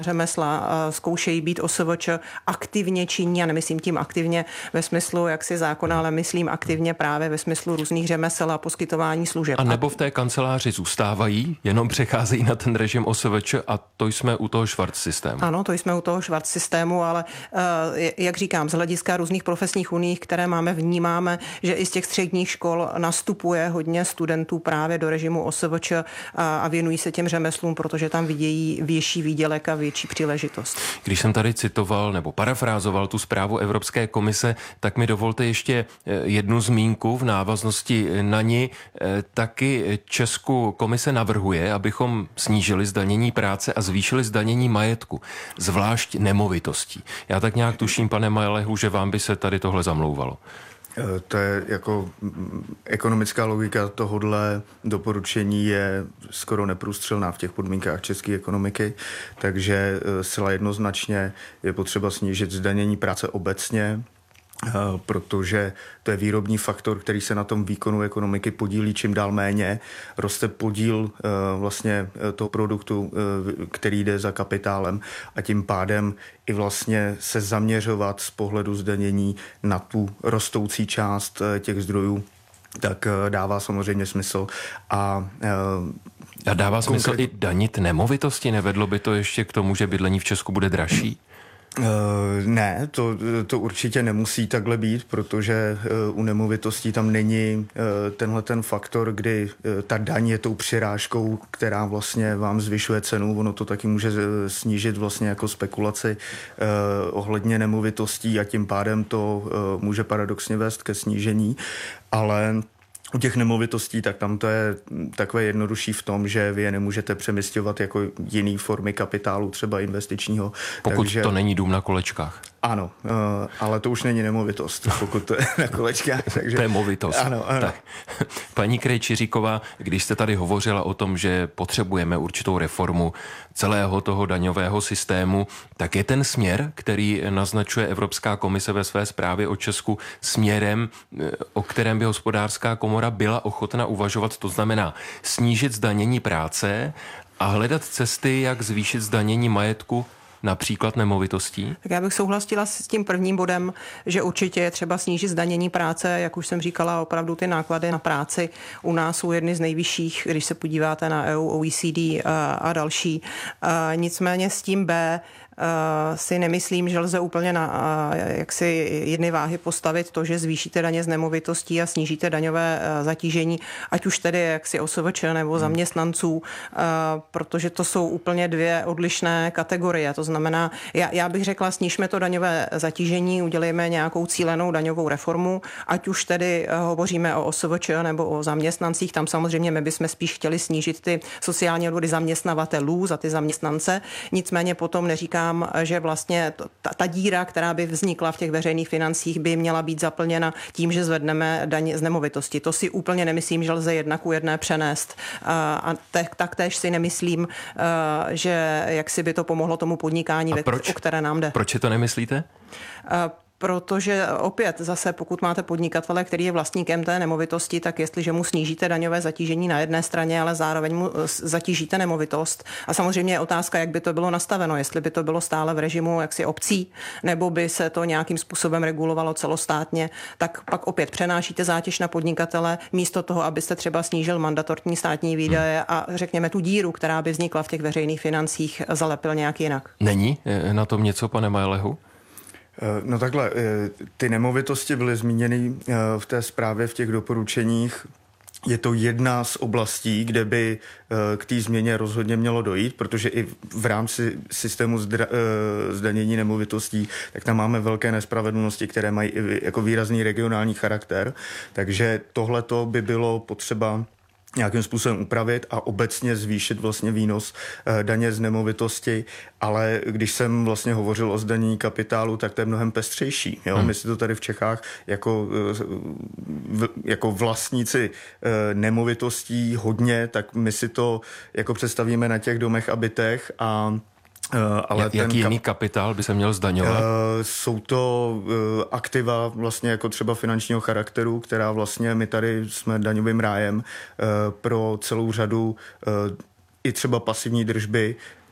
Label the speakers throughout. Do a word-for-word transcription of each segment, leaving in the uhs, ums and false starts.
Speaker 1: řemesla zkoušejí být O S V Č aktivně činní, a nemyslím tím aktivně ve smyslu jaksi zákona, ale myslím aktivně právě ve smyslu různých řemesel a poskytování služeb.
Speaker 2: A nebo v té kanceláři zůstávají, jenom přecházejí na ten režim O S V Č a to jsme u toho Schwarz systému.
Speaker 1: Ano, to jsme u toho Schwarz systému, ale jak říkám, z hlediska různých profesních uní, které máme, vnímáme, že i z těch středních škol nastupuje hodně studentů právě do režimu O S V Č a věnují se těm řemeslům, protože tam vidějí větší výdělek a větší příležitost.
Speaker 2: Když jsem tady citoval nebo parafrázoval tu zprávu Evropské komise, tak mi dovolte ještě jednu zmínku v návaznosti na ní. Taky Česku komise navrhuje, abychom snížili zdanění práce a zvýšili zdanění majetku, zvlášť nemovitostí. Já tak nějak tuším, pane Majlehu, že vám by se tady tohle zamlouvalo.
Speaker 3: To je jako ekonomická logika tohodle doporučení je skoro neprůstřelná v těch podmínkách české ekonomiky, takže zcela jednoznačně je potřeba snížit zdanění práce obecně, protože to je výrobní faktor, který se na tom výkonu ekonomiky podílí čím dál méně. Roste podíl vlastně toho produktu, který jde za kapitálem, a tím pádem i vlastně se zaměřovat z pohledu zdanění na tu rostoucí část těch zdrojů, tak dává samozřejmě smysl. A,
Speaker 2: a dává smysl
Speaker 3: konkrét...
Speaker 2: i danit nemovitosti? Nevedlo by to ještě k tomu, že bydlení v Česku bude dražší?
Speaker 3: Uh, ne, to, to určitě nemusí takhle být, protože uh, u nemovitostí tam není uh, tenhle ten faktor, kdy uh, ta daň je tou přirážkou, která vlastně vám zvyšuje cenu. Ono to taky může snížit vlastně jako spekulaci uh, ohledně nemovitostí a tím pádem to uh, může paradoxně vést ke snížení, ale u těch nemovitostí, tak tam to je takové jednodušší v tom, že vy je nemůžete přemisťovat jako jiný formy kapitálu, třeba investičního.
Speaker 2: Pokud
Speaker 3: takže...
Speaker 2: to není dům na kolečkách.
Speaker 3: Ano, ale to už není nemovitost, pokud to je na kolečkách. Takže...
Speaker 2: To je movitost.
Speaker 3: Ano, ano.
Speaker 2: Tak. Paní Krejčiříková, když jste tady hovořila o tom, že potřebujeme určitou reformu celého toho daňového systému, tak je ten směr, který naznačuje Evropská komise ve své zprávě o Česku, směrem, o kterém by Hospodářská komora byla ochotna uvažovat, to znamená snížit zdanění práce a hledat cesty, jak zvýšit zdanění majetku, například nemovitostí?
Speaker 1: Tak já bych souhlasila s tím prvním bodem, že určitě je třeba snížit zdanění práce, jak už jsem říkala, opravdu ty náklady na práci u nás jsou jedny z nejvyšších, když se podíváte na E U, O E C D a, a další. A nicméně s tím B si nemyslím, že lze úplně na jaksi jedny váhy postavit to, že zvýšíte daně z nemovitostí a snížíte daňové zatížení, ať už tedy jaksi O S V Č nebo zaměstnanců, protože to jsou úplně dvě odlišné kategorie. To znamená, já, já bych řekla, snížme to daňové zatížení, udělejme nějakou cílenou daňovou reformu, ať už tedy hovoříme o O S V Č nebo o zaměstnancích, tam samozřejmě my bychom spíš chtěli snížit ty sociální odvody zaměstnavatelů za ty zaměstnance, nicméně potom neříkám, že vlastně ta, ta díra, která by vznikla v těch veřejných financích, by měla být zaplněna tím, že zvedneme daň z nemovitosti. To si úplně nemyslím, že lze jedna ku jedné přenést. A taktéž si nemyslím, že jak si by to pomohlo tomu podnikání,
Speaker 2: proč?
Speaker 1: O které nám jde.
Speaker 2: Proč si to nemyslíte?
Speaker 1: Protože opět zase, pokud máte podnikatele, který je vlastníkem té nemovitosti, tak jestliže mu snížíte daňové zatížení na jedné straně, ale zároveň mu zatížíte nemovitost. A samozřejmě je otázka, jak by to bylo nastaveno, jestli by to bylo stále v režimu jaksi obcí, nebo by se to nějakým způsobem regulovalo celostátně, tak pak opět přenášíte zátěž na podnikatele, místo toho, abyste třeba snížil mandatorní státní výdaje a řekněme tu díru, která by vznikla v těch veřejných financích, zalepil nějak jinak.
Speaker 2: Není na tom něco, pane Majlehu?
Speaker 3: No takhle, ty nemovitosti byly zmíněny v té zprávě, v těch doporučeních. Je to jedna z oblastí, kde by k té změně rozhodně mělo dojít, protože i v rámci systému zdra, zdanění nemovitostí, tak tam máme velké nespravedlnosti, které mají jako výrazný regionální charakter. Takže tohleto by bylo potřeba nějakým způsobem upravit a obecně zvýšit vlastně výnos e, daně z nemovitosti, ale když jsem vlastně hovořil o zdanění kapitálu, tak to je mnohem pestřejší. Jo? Hmm. My si to tady v Čechách jako, v, jako vlastníci e, nemovitostí hodně, tak my si to jako představíme na těch domech a bytech a
Speaker 2: Ale Jak, jaký jiný kapitál by se měl zdaňovat? Uh,
Speaker 3: jsou to uh, aktiva vlastně jako třeba finančního charakteru, která vlastně my tady jsme daňovým rájem uh, pro celou řadu uh, i třeba pasivní držby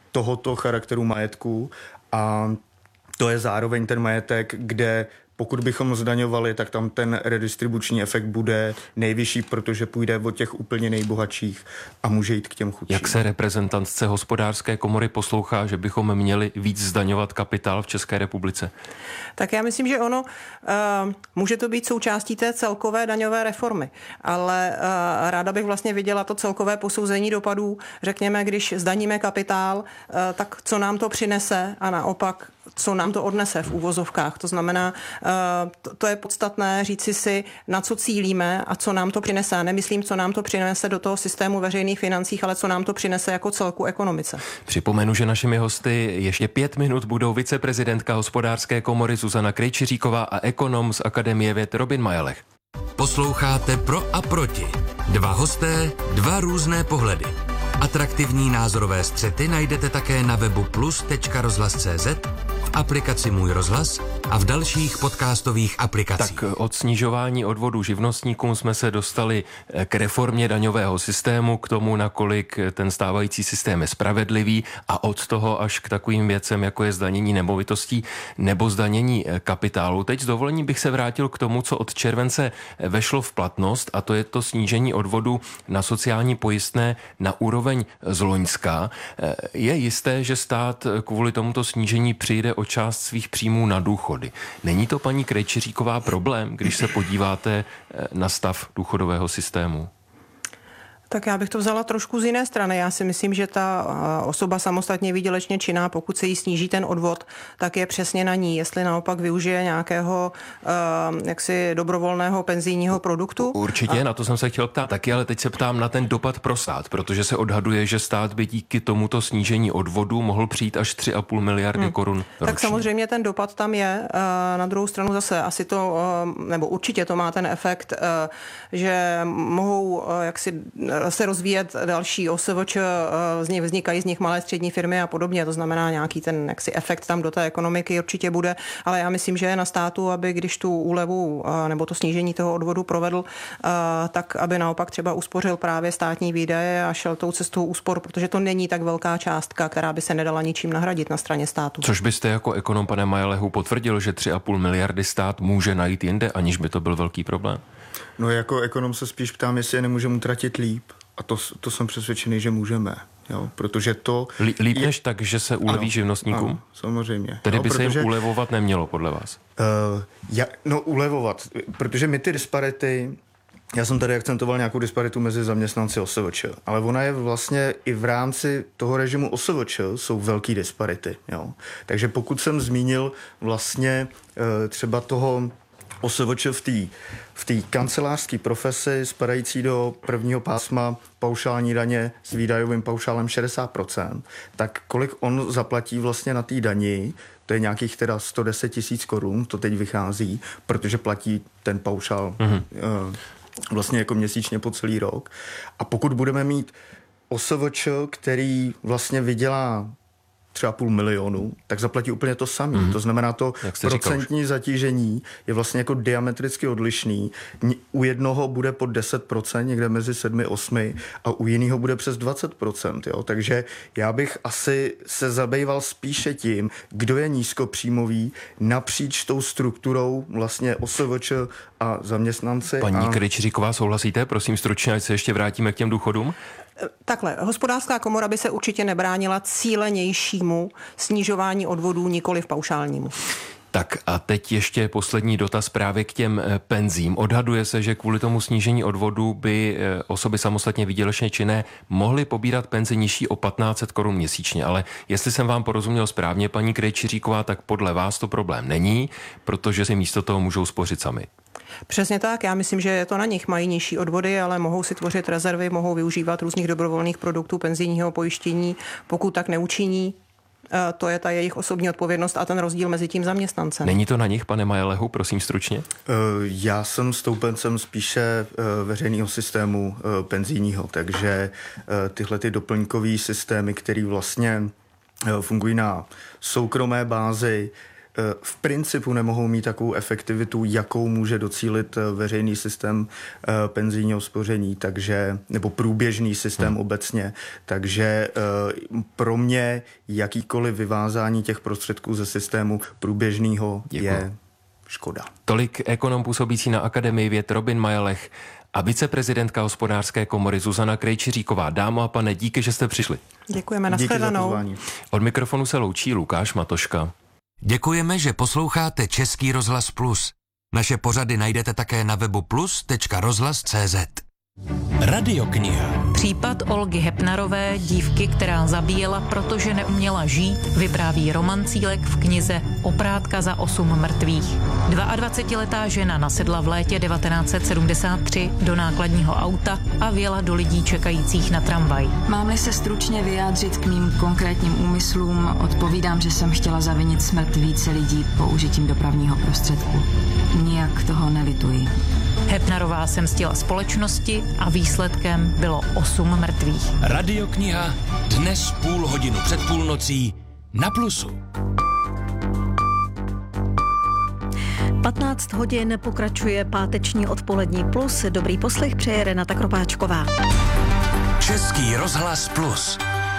Speaker 3: tohoto charakteru majetku a to je zároveň ten majetek, kde pokud bychom zdaňovali, tak tam ten redistribuční efekt bude nejvyšší, protože půjde od těch úplně nejbohatších a může jít k těm chudším.
Speaker 2: Jak se reprezentantce Hospodářské komory poslouchá, že bychom měli víc zdaňovat kapitál v České republice?
Speaker 1: Tak já myslím, že ono uh, může to být součástí té celkové daňové reformy, ale uh, ráda bych vlastně viděla to celkové posouzení dopadů. Řekněme, když zdaníme kapitál, uh, tak co nám to přinese a naopak, co nám to odnese v úvozovkách. To znamená, uh, to, to je podstatné říci si, na co cílíme a co nám to přinese. Nemyslím, co nám to přinese do toho systému veřejných financí, ale co nám to přinese jako celku ekonomice.
Speaker 2: Připomenu, že našimi hosty ještě pět minut budou viceprezidentka Hospodářské komory Zuzana Krejčiříková a ekonom z Akademie věd Robin Majelech.
Speaker 4: Posloucháte Pro a proti. Dva hosté, dva různé pohledy. Atraktivní názorové střety najdete také na webu plus tečka rozhlas tečka cé zet, v aplikaci Můj rozhlas a v dalších podcastových aplikacích.
Speaker 2: Tak od snižování odvodů živnostníkům jsme se dostali k reformě daňového systému, k tomu, nakolik ten stávající systém je spravedlivý a od toho až k takovým věcem, jako je zdanění nemovitostí nebo zdanění kapitálu. Teď s dovolením bych se vrátil k tomu, co od července vešlo v platnost, a to je to snížení odvodu na sociální pojistné na úroveň z loňska. Je jisté, že stát kvůli tomuto snížení přijde o část svých příjmů na důchody. Není to, paní Krejčiříková, problém, když se podíváte na stav důchodového systému?
Speaker 1: Tak já bych to vzala trošku z jiné strany. Já si myslím, že ta osoba samostatně výdělečně činná, pokud se jí sníží ten odvod, tak je přesně na ní. Jestli naopak využije nějakého uh, jaksi dobrovolného penzijního produktu.
Speaker 2: Určitě, a... na to jsem se chtěl ptát taky, ale teď se ptám na ten dopad pro stát, protože se odhaduje, že stát by díky tomuto snížení odvodu mohl přijít až tři a půl miliardy hmm. korun ročně.
Speaker 1: Tak samozřejmě ten dopad tam je. Uh, na druhou stranu zase asi to, uh, nebo určitě to má ten efekt, uh, že mohou uh, jaksi se rozvíjet další O S V Č, z nich vznikají z nich malé střední firmy a podobně. To znamená, nějaký ten jaksi efekt tam do té ekonomiky určitě bude, ale já myslím, že je na státu, aby když tu úlevu nebo to snížení toho odvodu provedl, tak aby naopak třeba uspořil právě státní výdaje a šel tou cestou úspor, protože to není tak velká částka, která by se nedala ničím nahradit na straně státu.
Speaker 2: Což byste jako ekonom, pane Majelehu, potvrdil, že tři a půl miliardy stát může najít jinde, aniž by to byl velký problém?
Speaker 3: No jako ekonom se spíš ptám, jestli je nemůžeme utratit líp. A to, to jsem přesvědčený, že můžeme. Jo? Protože to...
Speaker 2: Líp je... než tak, že se uleví ano, živnostníkům? Ano,
Speaker 3: samozřejmě.
Speaker 2: Tedy
Speaker 3: no,
Speaker 2: by
Speaker 3: protože,
Speaker 2: se jim ulevovat nemělo, podle vás?
Speaker 3: Uh, ja, no ulevovat, protože my ty disparity... Já jsem tady akcentoval nějakou disparitu mezi zaměstnanci O S V Č, ale ona je vlastně i v rámci toho režimu O S V Č jsou velký disparity. Jo? Takže pokud jsem zmínil vlastně uh, třeba toho O S V Č v té v té kancelářské profesi spadající do prvního pásma paušální daně s výdajovým paušálem šedesát procent, tak kolik on zaplatí vlastně na té dani, to je nějakých teda sto deset tisíc korun, to teď vychází, protože platí ten paušál mm-hmm. uh, vlastně jako měsíčně po celý rok. A pokud budeme mít O S V Č, který vlastně vydělá třeba půl milionu, tak zaplatí úplně to samé. Mm. To znamená, to procentní zatížení je vlastně jako diametricky odlišný. U jednoho bude pod deset procent, někde mezi sedm a osm a u jiného bude přes dvacet procent. Jo? Takže já bych asi se zabýval spíše tím, kdo je nízkopříjmový napříč tou strukturou vlastně O S V Č a zaměstnanci.
Speaker 2: Paní
Speaker 3: a...
Speaker 2: Krejčiříková, souhlasíte? Prosím stručně, ať se ještě vrátíme k těm důchodům.
Speaker 1: Takhle, Hospodářská komora by se určitě nebránila cílenějšímu snižování odvodů, nikoli v paušálnímu.
Speaker 2: Tak a teď ještě poslední dotaz právě k těm penzím. Odhaduje se, že kvůli tomu snížení odvodu by osoby samostatně výdělečně činné mohly pobírat penzi nižší o patnáct set korun měsíčně, ale jestli jsem vám porozuměl správně, paní Krejčiříková, tak podle vás to problém není, protože si místo toho můžou spořit sami.
Speaker 1: Přesně tak, já myslím, že je to na nich, mají nižší odvody, ale mohou si tvořit rezervy, mohou využívat různých dobrovolných produktů penzijního pojištění, pokud tak neučiní. To je ta jejich osobní odpovědnost a ten rozdíl mezi tím zaměstnancem.
Speaker 2: Není to na nich, pane Majelehu, prosím stručně?
Speaker 3: Já jsem stoupencem spíše veřejného systému penzijního, takže tyhle ty doplňkové systémy, které vlastně fungují na soukromé bázi, v principu nemohou mít takovou efektivitu, jakou může docílit veřejný systém penzijního spoření, takže, nebo průběžný systém hmm. obecně. Takže pro mě jakýkoliv vyvázání těch prostředků ze systému průběžného je škoda.
Speaker 2: Tolik ekonom působící na Akademii věd Robin Majalech a viceprezidentka Hospodářské komory Zuzana Krejčiříková. Dámo a pane, díky, že jste přišli.
Speaker 1: Děkujeme, nashledanou.
Speaker 2: Od mikrofonu se loučí Lukáš Matoška.
Speaker 4: Děkujeme, že posloucháte Český rozhlas Plus. Naše pořady najdete také na webu plus tečka rozhlas tečka cé zet.
Speaker 5: Radiokniha.
Speaker 6: Případ Olgy Hepnarové, dívky, která zabíjela, protože neuměla žít, vypráví Roman Cílek v knize Oprátka za osm mrtvých. dvaadvacetiletá žena nasedla v létě devatenáct set sedmdesát tři do nákladního auta a vjela do lidí čekajících na tramvaj.
Speaker 7: Mám-li se stručně vyjádřit k mým konkrétním úmyslům, odpovídám, že jsem chtěla zavinit smrt více lidí použitím dopravního prostředku. Nijak toho nelituji.
Speaker 6: Hepnarová se mstila společnosti a výsledkem bylo osm mrtvých.
Speaker 5: Radiokniha dnes půl hodinu před půlnocí na Plusu.
Speaker 8: patnáct hodin pokračuje páteční odpolední Plus. Dobrý poslech přeje Renata Kropáčková.
Speaker 5: Český rozhlas Plus.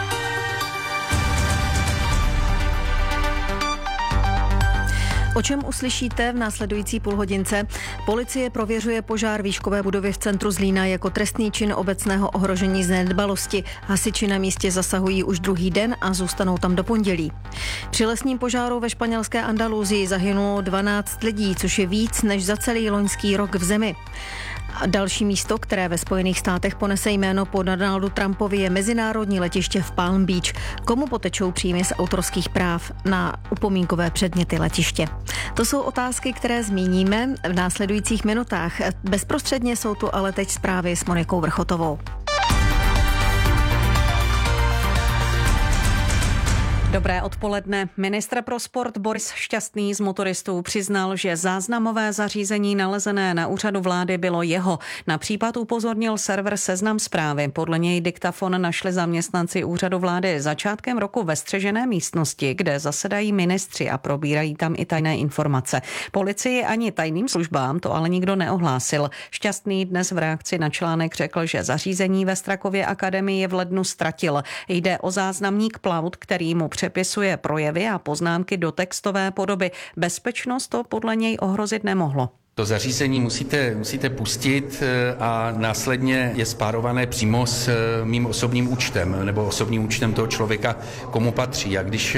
Speaker 8: O čem uslyšíte v následující půlhodince? Policie prověřuje požár výškové budovy v centru Zlína jako trestný čin obecného ohrožení z nedbalosti. Hasiči na místě zasahují už druhý den a zůstanou tam do pondělí. Při lesním požáru ve španělské Andaluzii zahynulo dvanáct lidí, což je víc než za celý loňský rok v zemi. A další místo, které ve Spojených státech ponese jméno po Donaldu Trumpovi, je mezinárodní letiště v Palm Beach. Komu potečou příjmy z autorských práv na upomínkové předměty letiště? To jsou otázky, které zmíníme v následujících minutách. Bezprostředně jsou tu ale teď zprávy s Monikou Vrchotovou.
Speaker 9: Dobré odpoledne. Ministr pro sport Boris Šťastný z motoristů přiznal, že záznamové zařízení nalezené na úřadu vlády bylo jeho. Na případ upozornil server Seznam Zprávy. Podle něj diktafon našli zaměstnanci úřadu vlády začátkem roku ve střežené místnosti, kde zasedají ministři a probírají tam i tajné informace. Policii ani tajným službám to ale nikdo neohlásil. Šťastný dnes v reakci na článek řekl, že zařízení ve Strakově akademii v lednu ztratil. Jde o záznamník Plaut, který mu přepisuje projevy a poznámky do textové podoby. Bezpečnost to podle něj ohrozit nemohlo.
Speaker 10: To zařízení musíte, musíte pustit a následně je spárované přímo s mým osobním účtem nebo osobním účtem toho člověka, komu patří. A když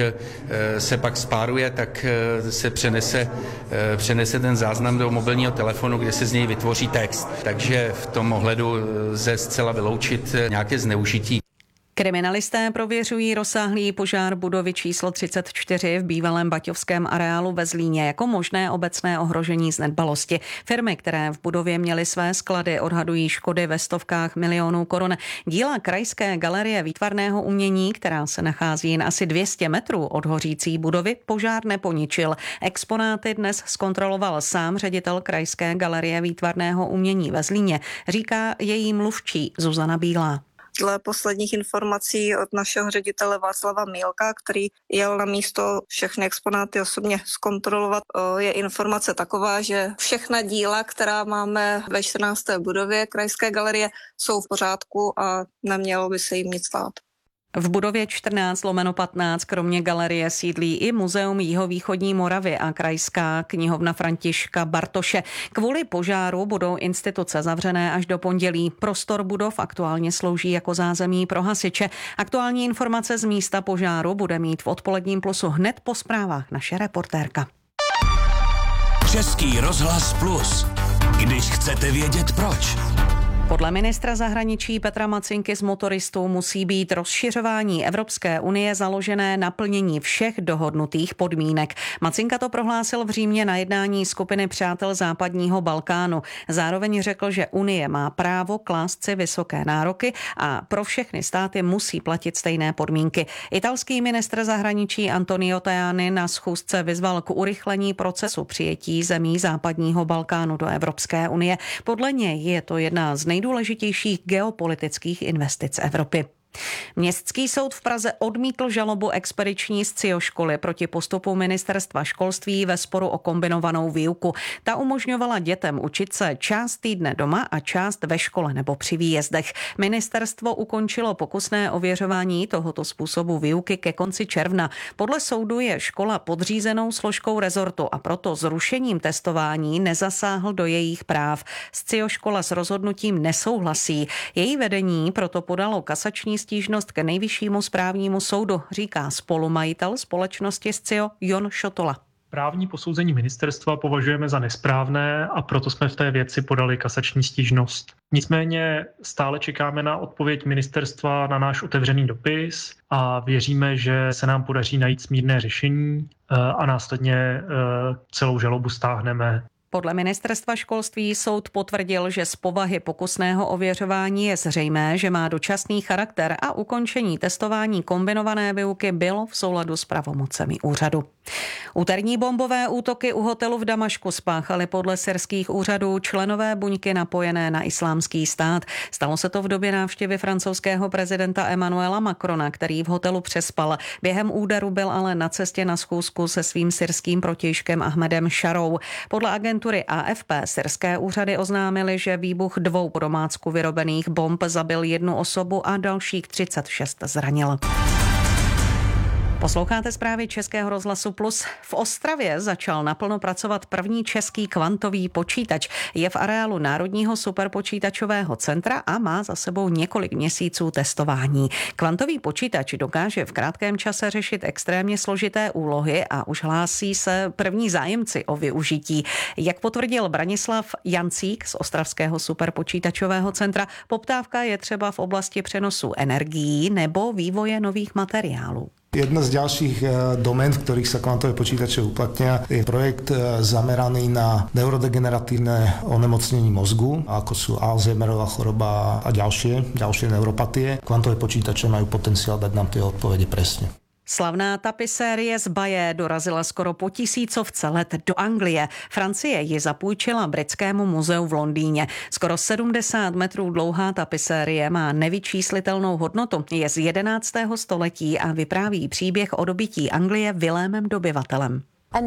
Speaker 10: se pak spáruje, tak se přenese, přenese ten záznam do mobilního telefonu, kde se z něj vytvoří text. Takže v tom ohledu lze zcela vyloučit nějaké zneužití.
Speaker 9: Kriminalisté prověřují rozsáhlý požár budovy číslo třicet čtyři v bývalém baťovském areálu ve Zlíně jako možné obecné ohrožení z nedbalosti. Firmy, které v budově měly své sklady, odhadují škody ve stovkách milionů korun. Díla Krajské galerie výtvarného umění, která se nachází jen asi dvě stě metrů od hořící budovy, požár neponičil. Exponáty dnes zkontroloval sám ředitel Krajské galerie výtvarného umění ve Zlíně, říká její mluvčí Zuzana Bílá.
Speaker 11: Dle posledních informací od našeho ředitele Václava Mílka, který jel na místo všechny exponáty osobně zkontrolovat, je informace taková, že všechna díla, která máme ve čtrnácté budově Krajské galerie, jsou v pořádku a nemělo by se jim nic stát.
Speaker 9: V budově čtrnáct lomeno patnáct kromě galerie sídlí i Muzeum jihovýchodní Moravy a Krajská knihovna Františka Bartoše. Kvůli požáru budou instituce zavřené až do pondělí. Prostor budov aktuálně slouží jako zázemí pro hasiče. Aktuální informace z místa požáru bude mít v odpoledním Plusu hned po zprávách naše reportérka.
Speaker 5: Český rozhlas Plus. Když chcete vědět proč.
Speaker 9: Podle ministra zahraničí Petra Macinky z motoristů musí být rozšiřování Evropské unie založené na plnění všech dohodnutých podmínek. Macinka to prohlásil v Římě na jednání skupiny přátel západního Balkánu. Zároveň řekl, že unie má právo klást si vysoké nároky a pro všechny státy musí platit stejné podmínky. Italský ministr zahraničí Antonio Tajani na schůzce vyzval k urychlení procesu přijetí zemí západního Balkánu do Evropské unie. Podle něj je to jedna z nejdůležitějších geopolitických investic Evropy. Městský soud v Praze odmítl žalobu expediční z Cioškoly proti postupu ministerstva školství ve sporu o kombinovanou výuku. Ta umožňovala dětem učit se část týdne doma a část ve škole nebo při výjezdech. Ministerstvo ukončilo pokusné ověřování tohoto způsobu výuky ke konci června. Podle soudu je škola podřízenou složkou rezortu a proto zrušením testování nezasáhl do jejich práv. Scioškola s rozhodnutím nesouhlasí. Její vedení proto podalo kasační stížnost k Nejvyššímu správnímu soudu, říká spolumajitel společnosti Scio Jon Šotola.
Speaker 12: Právní posouzení ministerstva považujeme za nesprávné a proto jsme v té věci podali kasační stížnost. Nicméně stále čekáme na odpověď ministerstva na náš otevřený dopis a věříme, že se nám podaří najít smírné řešení a následně celou žalobu stáhneme.
Speaker 9: Podle ministerstva školství soud potvrdil, že z povahy pokusného ověřování je zřejmé, že má dočasný charakter a ukončení testování kombinované výuky bylo v souladu s pravomocemi úřadu. Úterní bombové útoky u hotelu v Damašku spáchali podle syrských úřadů členové buňky napojené na Islámský stát. Stalo se to v době návštěvy francouzského prezidenta Emmanuela Macrona, který v hotelu přespal. Během úderu byl ale na cestě na schůzku se svým syrským protějškem Ahmedem Šarou. Podle agentury A F P syrské úřady oznámily, že výbuch dvou po domácku vyrobených bomb zabil jednu osobu a dalších třicet šest zranil. Posloucháte zprávy Českého rozhlasu Plus. V Ostravě začal naplno pracovat první český kvantový počítač. Je v areálu Národního superpočítačového centra a má za sebou několik měsíců testování. Kvantový počítač dokáže v krátkém čase řešit extrémně složité úlohy a už hlásí se první zájemci o využití. Jak potvrdil Branislav Jancík z Ostravského superpočítačového centra, poptávka je třeba v oblasti přenosu energií nebo vývoje nových materiálů.
Speaker 13: Jedna z ďalších domén, v ktorých sa kvantové počítače uplatnia, je projekt zameraný na neurodegeneratívne onemocnenie mozgu, ako sú Alzheimerová choroba a ďalšie, ďalšie neuropatie. Kvantové počítače majú potenciál dať nám tie odpovede presne.
Speaker 9: Slavná tapisérie z Baje dorazila skoro po tisícovce let do Anglie. Francie ji zapůjčila Britskému muzeu v Londýně. Skoro sedmdesát metrů dlouhá tapisérie má nevyčíslitelnou hodnotu. Je z jedenáctého století a vypráví příběh o dobytí Anglie Vilémem Dobyvatelem.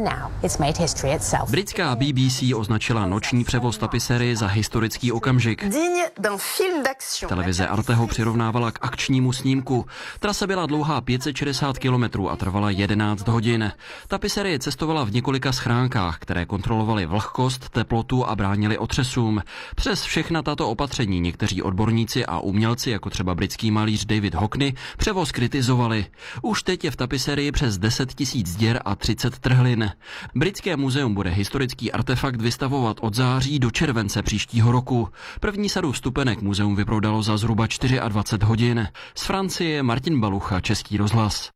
Speaker 14: Britská B B C označila noční převoz tapisérie za historický okamžik. Televize Arte ho přirovnávala k akčnímu snímku. Trasa byla dlouhá pět set šedesát kilometrů a trvala jedenáct hodin. Tapisérie cestovala v několika schránkách, které kontrolovaly vlhkost, teplotu a bránily otřesům. Přes všechna tato opatření někteří odborníci a umělci, jako třeba britský malíř David Hockney, převoz kritizovali. Už teď je v tapisérii přes deset tisíc děr a třicet trhlin. Britské muzeum bude historický artefakt vystavovat od září do července příštího roku. První sadu vstupenek muzeum vyprodalo za zhruba dvacet čtyři hodin. Z Francie Martin Balucha, Český rozhlas.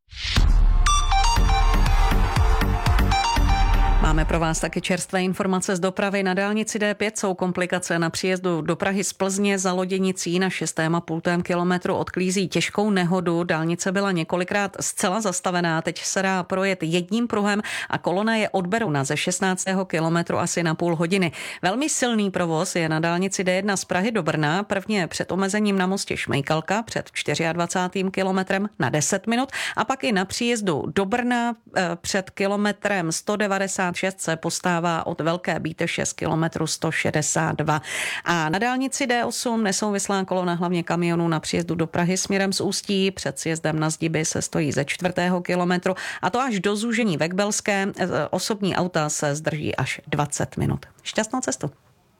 Speaker 9: Máme pro vás taky čerstvé informace z dopravy. Na dálnici D pět jsou komplikace na příjezdu do Prahy z Plzně za Loděnicí na šestém a půl kilometru odklízí těžkou nehodu. Dálnice byla několikrát zcela zastavená, teď se dá projet jedním pruhem a kolona je odberuna ze šestnáctého kilometru asi na půl hodiny. Velmi silný provoz je na dálnici D jedna z Prahy do Brna, prvně před omezením na mostě Šmejkalka před dvacátým čtvrtým kilometrem na deset minut a pak i na příjezdu do Brna před kilometrem sto devadesát šest se postává od Velké Bíteše z kilometru sto šedesát dva. A na dálnici D osm nesouvislá kolona hlavně kamionů na příjezdu do Prahy směrem z Ústí. Před sjezdem na Zdiby se stojí ze čtvrtého kilometru a to až do zúžení Vekbelské. Osobní auta se zdrží až dvacet minut. Šťastnou cestu.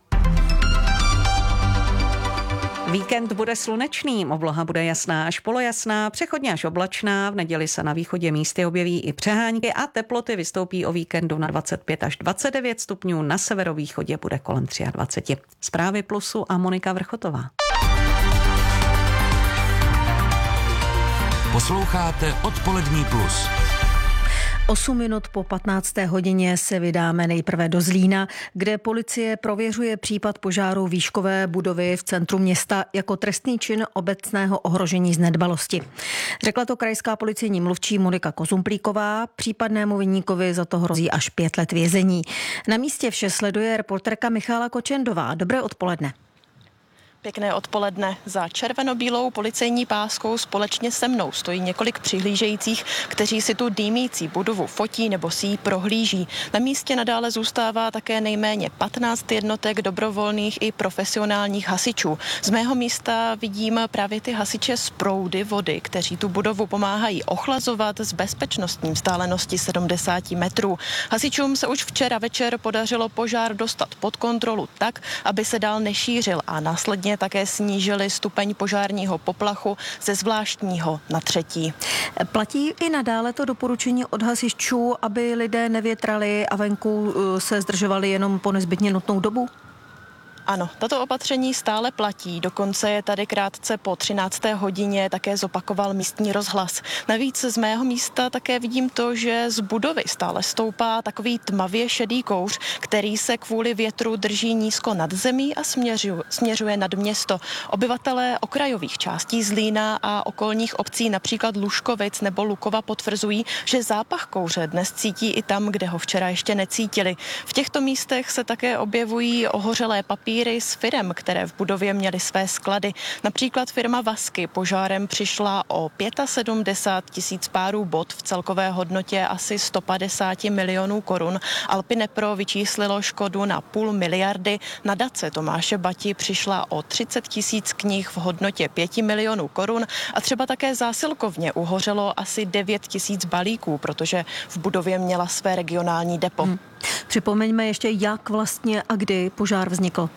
Speaker 9: Víkend bude slunečný, obloha bude jasná až polojasná, přechodně až oblačná, v neděli se na východě místy objeví i přehánky a teploty vystoupí o víkendu na dvacet pět až dvacet devět stupňů, na severovýchodě bude kolem dvacet tři. Zprávy Plusu a Monika Vrchotová.
Speaker 4: Posloucháte Odpolední Plus.
Speaker 8: Osm minut po patnácté hodině se vydáme nejprve do Zlína, kde policie prověřuje případ požáru výškové budovy v centru města jako trestný čin obecného ohrožení z nedbalosti. Řekla to krajská policejní mluvčí Monika Kozumplíková. Případnému viníkovi za to hrozí až pět let vězení. Na místě vše sleduje reporterka Michála Kočendová. Dobré odpoledne.
Speaker 15: Pěkné odpoledne. Za červeno-bílou policejní páskou společně se mnou stojí několik přihlížejících, kteří si tu dýmící budovu fotí nebo si ji prohlíží. Na místě nadále zůstává také nejméně patnáct jednotek dobrovolných i profesionálních hasičů. Z mého místa vidím právě ty hasiče z proudy vody, kteří tu budovu pomáhají ochlazovat s bezpečnostní vzdálenosti sedmdesát metrů. Hasičům se už včera večer podařilo požár dostat pod kontrolu tak, aby se dál nešířil a následně také snížili stupeň požárního poplachu ze zvláštního na třetí.
Speaker 8: Platí i nadále to doporučení od hasičů, aby lidé nevětrali a venku se zdržovali jenom po nezbytně nutnou dobu?
Speaker 15: Ano, tato opatření stále platí, dokonce je tady krátce po třinácté hodině také zopakoval místní rozhlas. Navíc z mého místa také vidím to, že z budovy stále stoupá takový tmavě šedý kouř, který se kvůli větru drží nízko nad zemí a směřuje, směřuje nad město. Obyvatelé okrajových částí Zlína a okolních obcí, například Lužkovic nebo Lukova, potvrzují, že zápach kouře dnes cítí i tam, kde ho včera ještě necítili. V těchto místech se také objevují ohořelé papíry z firem, které v budově měly své sklady. Například firma Vasky požárem přišla o sedmdesát pět tisíc párů bot v celkové hodnotě asi sto padesát milionů korun. Alpinepro vyčíslilo škodu na půl miliardy. Nadace Tomáše Bati přišla o třicet tisíc knih v hodnotě pět milionů korun a třeba také zásilkovně uhořelo asi devět tisíc balíků, protože v budově měla své regionální depo. Hmm.
Speaker 8: Připomeňme ještě, jak vlastně a kdy požár vznikl.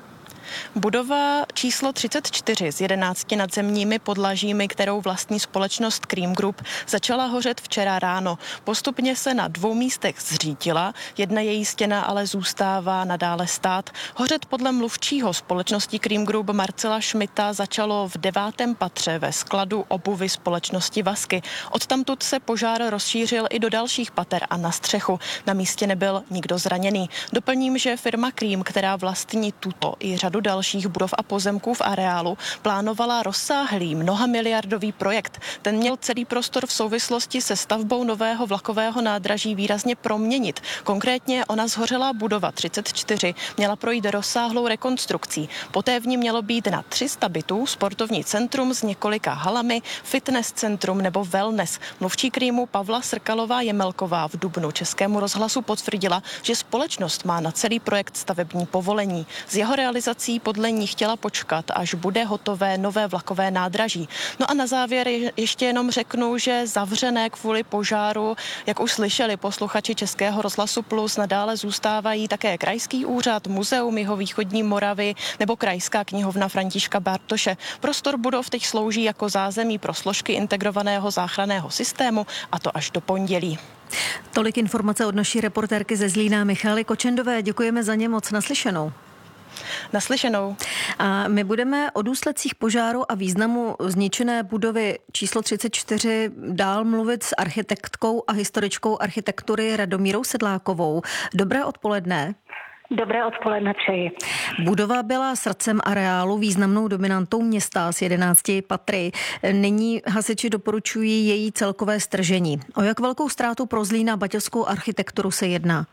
Speaker 15: Budova číslo třicet čtyři s jedenácti nadzemními podlažími, kterou vlastní společnost Cream Group, začala hořet včera ráno. Postupně se na dvou místech zřítila, jedna její stěna ale zůstává nadále stát. Hořet podle mluvčího společnosti Cream Group Marcela Schmidta začalo v devátém patře ve skladu obuvy společnosti Vasky. Odtamtud se požár rozšířil i do dalších pater a na střechu. Na místě nebyl nikdo zraněný. Doplním, že firma Cream, která vlastní tuto i řadu dalších budov a pozemků v areálu, plánovala rozsáhlý mnohamiliardový projekt. Ten měl celý prostor v souvislosti se stavbou nového vlakového nádraží výrazně proměnit. Konkrétně ona zhořelá budova třicet čtyři měla projít rozsáhlou rekonstrukcí. Poté v ní mělo být na tři sta bytů, sportovní centrum s několika halami, fitness centrum nebo wellness. Mluvčí Creamu Pavla Srkalová-Jemelková v dubnu Českému rozhlasu potvrdila, že společnost má na celý projekt stavební povolení. Z jeho realizací podle ní chtěla počkat, až bude hotové nové vlakové nádraží. No a na závěr ještě jenom řeknu, že zavřené kvůli požáru, jak už slyšeli posluchači Českého rozhlasu Plus, nadále zůstávají také Krajský úřad, Muzeum jihovýchodní Moravy nebo Krajská knihovna Františka Bartoše. Prostor budov teď slouží jako zázemí pro složky integrovaného záchranného systému, a to až do pondělí.
Speaker 8: Tolik informace od naší reportérky ze Zlína Michaly Kočendové. Děkujeme za ně moc. Naslyšenou.
Speaker 15: Naslyšenou.
Speaker 8: A my budeme o důsledcích požáru a významu zničené budovy číslo třicet čtyři dál mluvit s architektkou a historičkou architektury Radomírou Sedlákovou. Dobré odpoledne.
Speaker 16: Dobré odpoledne přeji.
Speaker 8: Budova byla srdcem areálu, významnou dominantou města s jedenácti patry. Nyní hasiči doporučují její celkové stržení. O jak velkou ztrátu pro Zlín a baťovskou architekturu se jedná?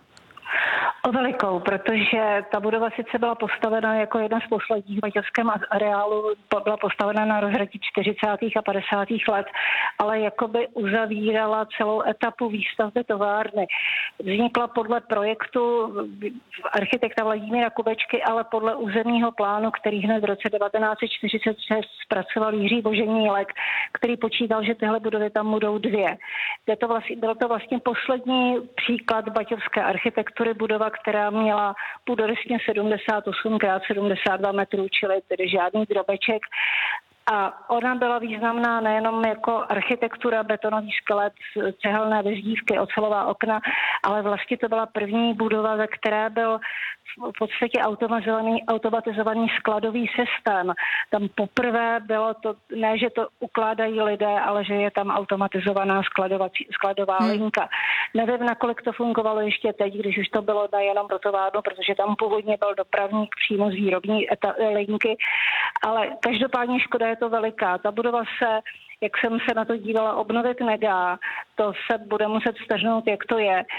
Speaker 16: O velikou, protože ta budova sice byla postavena jako jedna z posledních v baťovském areálu, byla postavena na rozhratí čtyřicátých a padesátých let, ale jakoby uzavírala celou etapu výstavby továrny. Vznikla podle projektu architekta Vladimíra Kubečky, ale podle územního plánu, který hned v roce devatenáct set čtyřicet šest zpracoval Jiří Boženílek, který počítal, že tyhle budovy tam budou dvě. Je to vlastně, byl to vlastně poslední příklad baťovské architektury, budova, která měla půdorysně sedmdesát osm krát sedmdesát dva metrů, čili tedy žádný drobeček. A ona byla významná nejenom jako architektura, betonový skelet, cehelné vezdívky, ocelová okna, ale vlastně to byla první budova, ve které byl v podstatě automatizovaný, automatizovaný skladový systém. Tam poprvé bylo to, ne, že to ukládají lidé, ale že je tam automatizovaná skladovací, skladová hmm. linka. Nevím, nakolik to fungovalo ještě teď, když už to bylo nejenom do továrnu, protože tam původně byl dopravník přímo z výrobní eta, linky, ale každopádně škoda je to veliká. Ta budova se, jak jsem se na to dívala, obnovit nedá. To se bude muset stažnout, jak to je.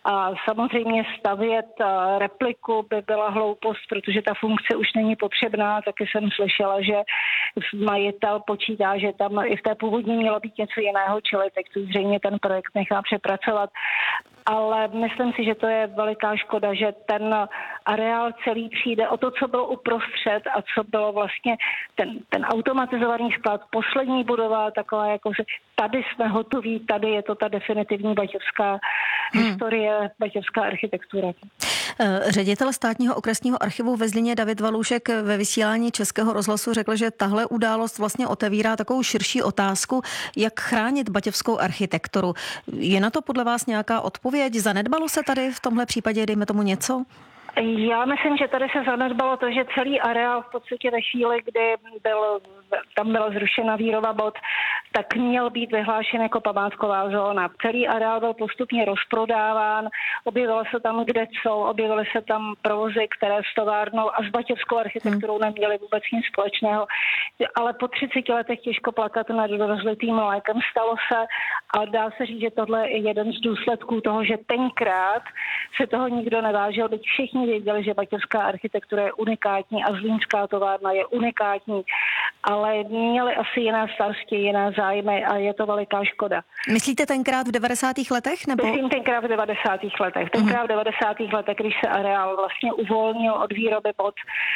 Speaker 16: A samozřejmě stavět repliku by byla hloupost, protože ta funkce už není potřebná. Taky jsem slyšela, že majitel počítá, že tam i v té původní mělo být něco jiného, čili teď tu zřejmě ten projekt nechá přepracovat. Ale myslím si, že to je veliká škoda, že ten areál celý přijde o to, co bylo uprostřed a co bylo vlastně ten, ten automatizovaný sklad, poslední budova, taková jako, že tady jsme hotoví, tady je to ta definitivní baťovská hmm. historie, baťovská architektura.
Speaker 8: Ředitel státního okresního archivu ve Zlíně David Valůšek ve vysílání Českého rozhlasu řekl, že tahle událost vlastně otevírá takovou širší otázku, jak chránit baťovskou architekturu. Je na to podle vás nějaká odpověď? Zanedbalo se tady v tomhle případě, dejme tomu něco?
Speaker 16: Já myslím, že tady se zanedbalo to, že celý areál v podstatě ve chvíli, kdy byl, tam byla zrušena výroba bod, tak měl být vyhlášen jako památková zóna. Celý areál byl postupně rozprodáván, objevilo se tam kde co, objevily se tam provozy, které s továrnou a s baťovskou architekturou neměly vůbec nic společného. Ale po třiceti letech těžko plakat nad rozlitým mlékem. Stalo se a dá se říct, že tohle je jeden z důsledků toho, že tenkrát se toho nikdo nevážil, byť všichni věděli, že baťovská architektura je unikátní a zlínská továrna je unikátní, ale měli asi jiné starosti, jiné zájmy a je to veliká škoda.
Speaker 8: Myslíte tenkrát v devadesátých letech? Nebo?
Speaker 16: Myslím tenkrát v devadesátých letech. Tenkrát v devadesátých letech, když se areál vlastně uvolnil od výroby bod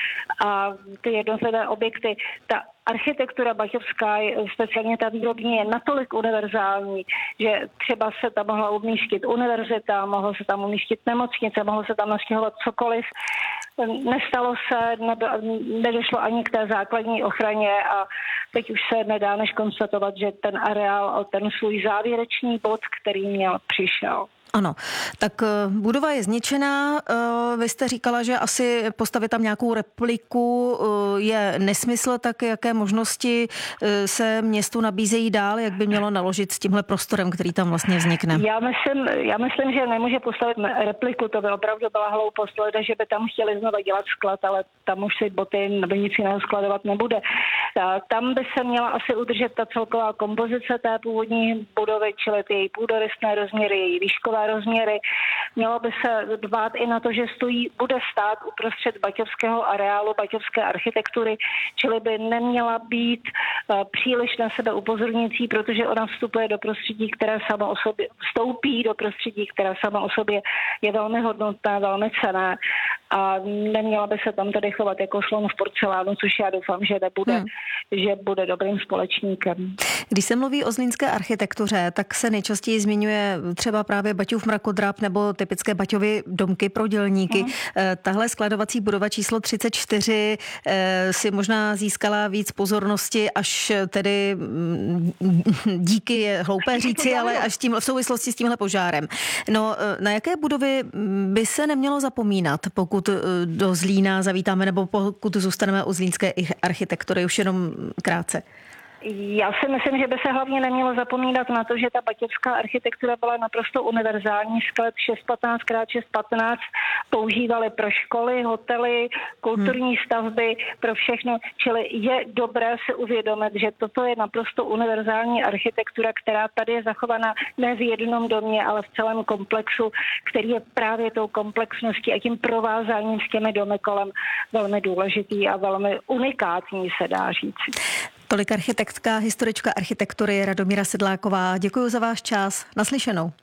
Speaker 16: a ty jednotlivé objekty, ta architektura baťovská, speciálně ta výrobní, je natolik univerzální, že třeba se tam mohla umístit univerzita, mohlo se tam umístit nemocnice, mohlo se tam nastěhovat cokoliv. Nestalo se, nedošlo ani k té základní ochraně a teď už se nedá než konstatovat, že ten areál, ten svůj závěrečný bod, který měl, přišel.
Speaker 8: Ano, tak budova je zničená. Vy jste říkala, že asi postavit tam nějakou repliku je nesmysl, tak jaké možnosti se městu nabízejí dál, jak by mělo naložit s tímhle prostorem, který tam vlastně vznikne?
Speaker 16: Já myslím, já myslím, že nemůže postavit repliku, to by opravdu byla hloupost, lidé, že by tam chtěli znovu dělat sklad, ale tam už si boty nebo nic jiného skladovat nebude. Tam by se měla asi udržet ta celková kompozice té původní budovy, čili ty její půdorysné rozměry, její výškové rozměry. Mělo by se dbát i na to, že stojí, bude stát uprostřed baťovského areálu, baťovské architektury, čili by neměla být uh, příliš na sebe upozorňující, protože ona vstupuje do prostředí, které samo o sobě vstoupí do prostředí, které samo o sobě je velmi hodnotné, velmi cenné a neměla by se tam tedy chovat jako slon v porcelánu, což já doufám, že nebude, hmm. že bude dobrým společníkem.
Speaker 8: Když se mluví o zlínské architektuře, tak se nejčastěji zmiňuje třeba právě Baťův mrakodrap nebo typické Baťovy domky pro dělníky. Hmm. Tahle skladovací budova číslo třicet čtyři si možná získala víc pozornosti, až tedy díky je hloupé říci, ale až tím, v souvislosti s tímhle požárem. No, na jaké budovy by se nemělo zapomínat, pokud do Zlína zavítáme nebo pokud zůstaneme u zlínské architektury, už jenom krátce?
Speaker 16: Já si myslím, že by se hlavně nemělo zapomínat na to, že ta baťovská architektura byla naprosto univerzální. Sklep šest patnáct krát šest patnáct používali pro školy, hotely, kulturní hmm. stavby, pro všechno. Čili je dobré si uvědomit, že toto je naprosto univerzální architektura, která tady je zachovaná ne v jednom domě, ale v celém komplexu, který je právě tou komplexností a tím provázáním s těmi domy kolem velmi důležitý a velmi unikátní, se dá říct.
Speaker 8: Tolik architektka, historička architektury Radomíra Sedláková. Děkuji za váš čas. Naslyšenou.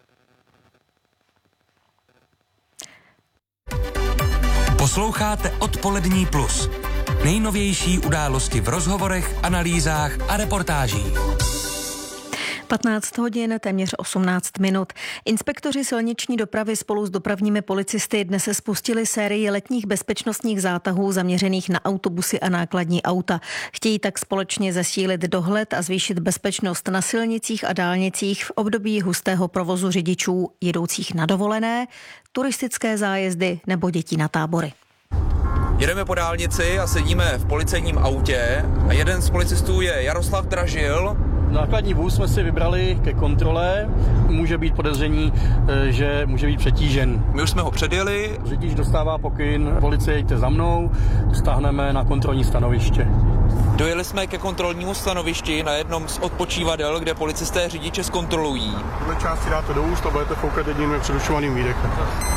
Speaker 5: Posloucháte Odpolední plus. Nejnovější události v rozhovorech, analýzách a reportážích.
Speaker 8: patnáct hodin, téměř osmnáct minut. Inspektoři silniční dopravy spolu s dopravními policisty dnes se spustili sérii letních bezpečnostních zátahů zaměřených na autobusy a nákladní auta. Chtějí tak společně zesílit dohled a zvýšit bezpečnost na silnicích a dálnicích v období hustého provozu řidičů jedoucích na dovolené, turistické zájezdy nebo dětí na tábory.
Speaker 17: Jedeme po dálnici a sedíme v policejním autě a jeden z policistů je Jaroslav Dražil.
Speaker 18: Nákladní vůz jsme si vybrali ke kontrole. Může být podezření, že může být přetížen.
Speaker 17: My už jsme ho předjeli.
Speaker 18: Řidič dostává pokyn, policie, jeďte za mnou, stáhneme na kontrolní stanoviště.
Speaker 17: Dojeli jsme ke kontrolnímu stanovišti na jednom z odpočívadel, kde policisté řidiče zkontrolují.
Speaker 18: Tuhle části dáte do úst a budete foukat jedním nepředušovaným výdechem.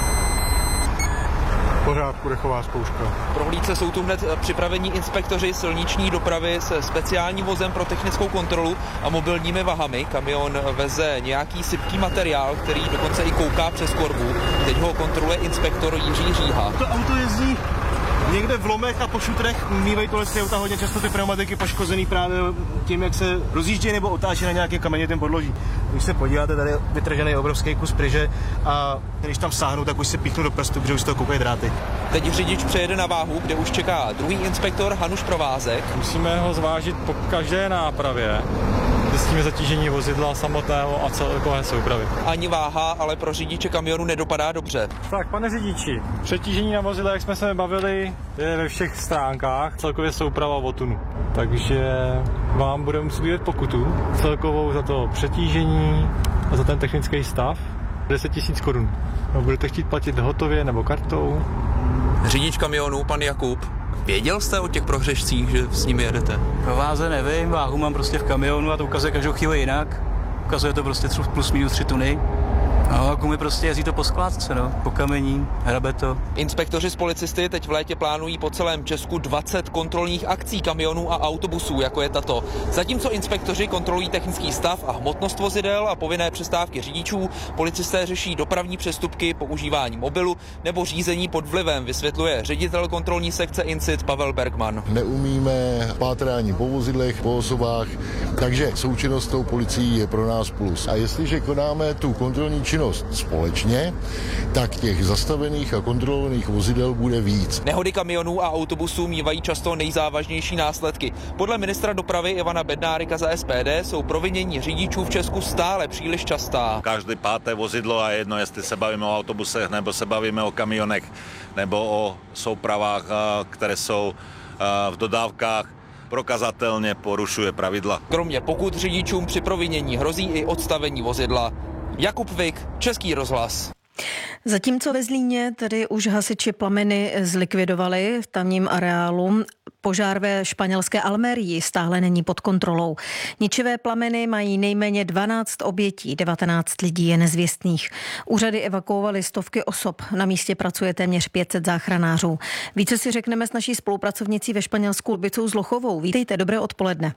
Speaker 18: V pořádku, dechová zkouška.
Speaker 17: Pro hlídce jsou tu hned připravení inspektoři silniční dopravy se speciálním vozem pro technickou kontrolu a mobilními vahami. Kamion veze nějaký sypký materiál, který dokonce i kouká přes korbu. Teď ho kontroluje inspektor Jiří Říha.
Speaker 18: To auto jezdí někde v lomech a po šutrech mývají tohle ty auta hodně často ty pneumatiky poškozený právě tím, jak se rozjíždějí nebo otáčí na nějaké kamenitém podloží. Když se podíváte, tady je vytržený obrovský kus pryže a když tam sáhnu, tak už se píchnu do prstu, protože už z toho koukají dráty.
Speaker 17: Teď řidič přejede na váhu, kde už čeká druhý inspektor Hanuš Provázek.
Speaker 19: Musíme ho zvážit po každé nápravě. Zjistíme zatížení vozidla samotného a celkové soupravy.
Speaker 17: Ani váha, ale pro řidiče kamionu nedopadá dobře.
Speaker 19: Tak, pane řidiči, přetížení na vozidle, jak jsme se bavili, je ve všech stránkách, celkově souprava o tunu. Takže vám budeme muset vyjet pokutu celkovou za to přetížení a za ten technický stav deset tisíc korun. No, budete chtít platit hotově nebo kartou?
Speaker 17: Řidič kamionu, pan Jakub, věděl jste o těch prohřešcích, že s nimi jedete?
Speaker 20: O váze nevím, váhu mám prostě v kamionu a to ukazuje každou chvíli jinak. Ukazuje to prostě plus minus tři tuny. No a gumy prostě jezdí to po skládce, no, po kamení, hrabe to.
Speaker 17: Inspektoři z policisty teď v létě plánují po celém Česku dvacet kontrolních akcí kamionů a autobusů, jako je tato. Zatímco inspektoři kontrolují technický stav a hmotnost vozidel a povinné přestávky řidičů, policisté řeší dopravní přestupky, používání mobilu nebo řízení pod vlivem, vysvětluje ředitel kontrolní sekce Incit Pavel Bergman.
Speaker 21: Neumíme pátrání po vozidlech, po osobách, takže součinnost s tou policií je pro nás plus. A jestliže konáme tu kontrolní činnost společně, tak těch zastavených a kontrolovaných vozidel bude víc.
Speaker 17: Nehody kamionů a autobusů mívají často nejzávažnější následky. Podle ministra dopravy Ivana Bednárika za S P D jsou provinění řidičů v Česku stále příliš častá.
Speaker 22: Každé páté vozidlo a jedno, jestli se bavíme o autobusech, nebo se bavíme o kamionech, nebo o soupravách, které jsou v dodávkách, prokazatelně porušuje pravidla.
Speaker 17: Kromě pokud řidičům při provinění hrozí i odstavení vozidla. Jakub Vik, Český rozhlas.
Speaker 8: Zatímco ve Zlíně tedy už hasiči plameny zlikvidovali v tamním areálu, požár ve španělské Almerii stále není pod kontrolou. Ničivé plameny mají nejméně dvanáct obětí, devatenáct lidí je nezvěstných. Úřady evakuovaly stovky osob, na místě pracuje téměř pět set záchranářů. Více si řekneme s naší spolupracovnicí ve Španělsku Lubicou Zlochovou. Vítejte, dobré odpoledne.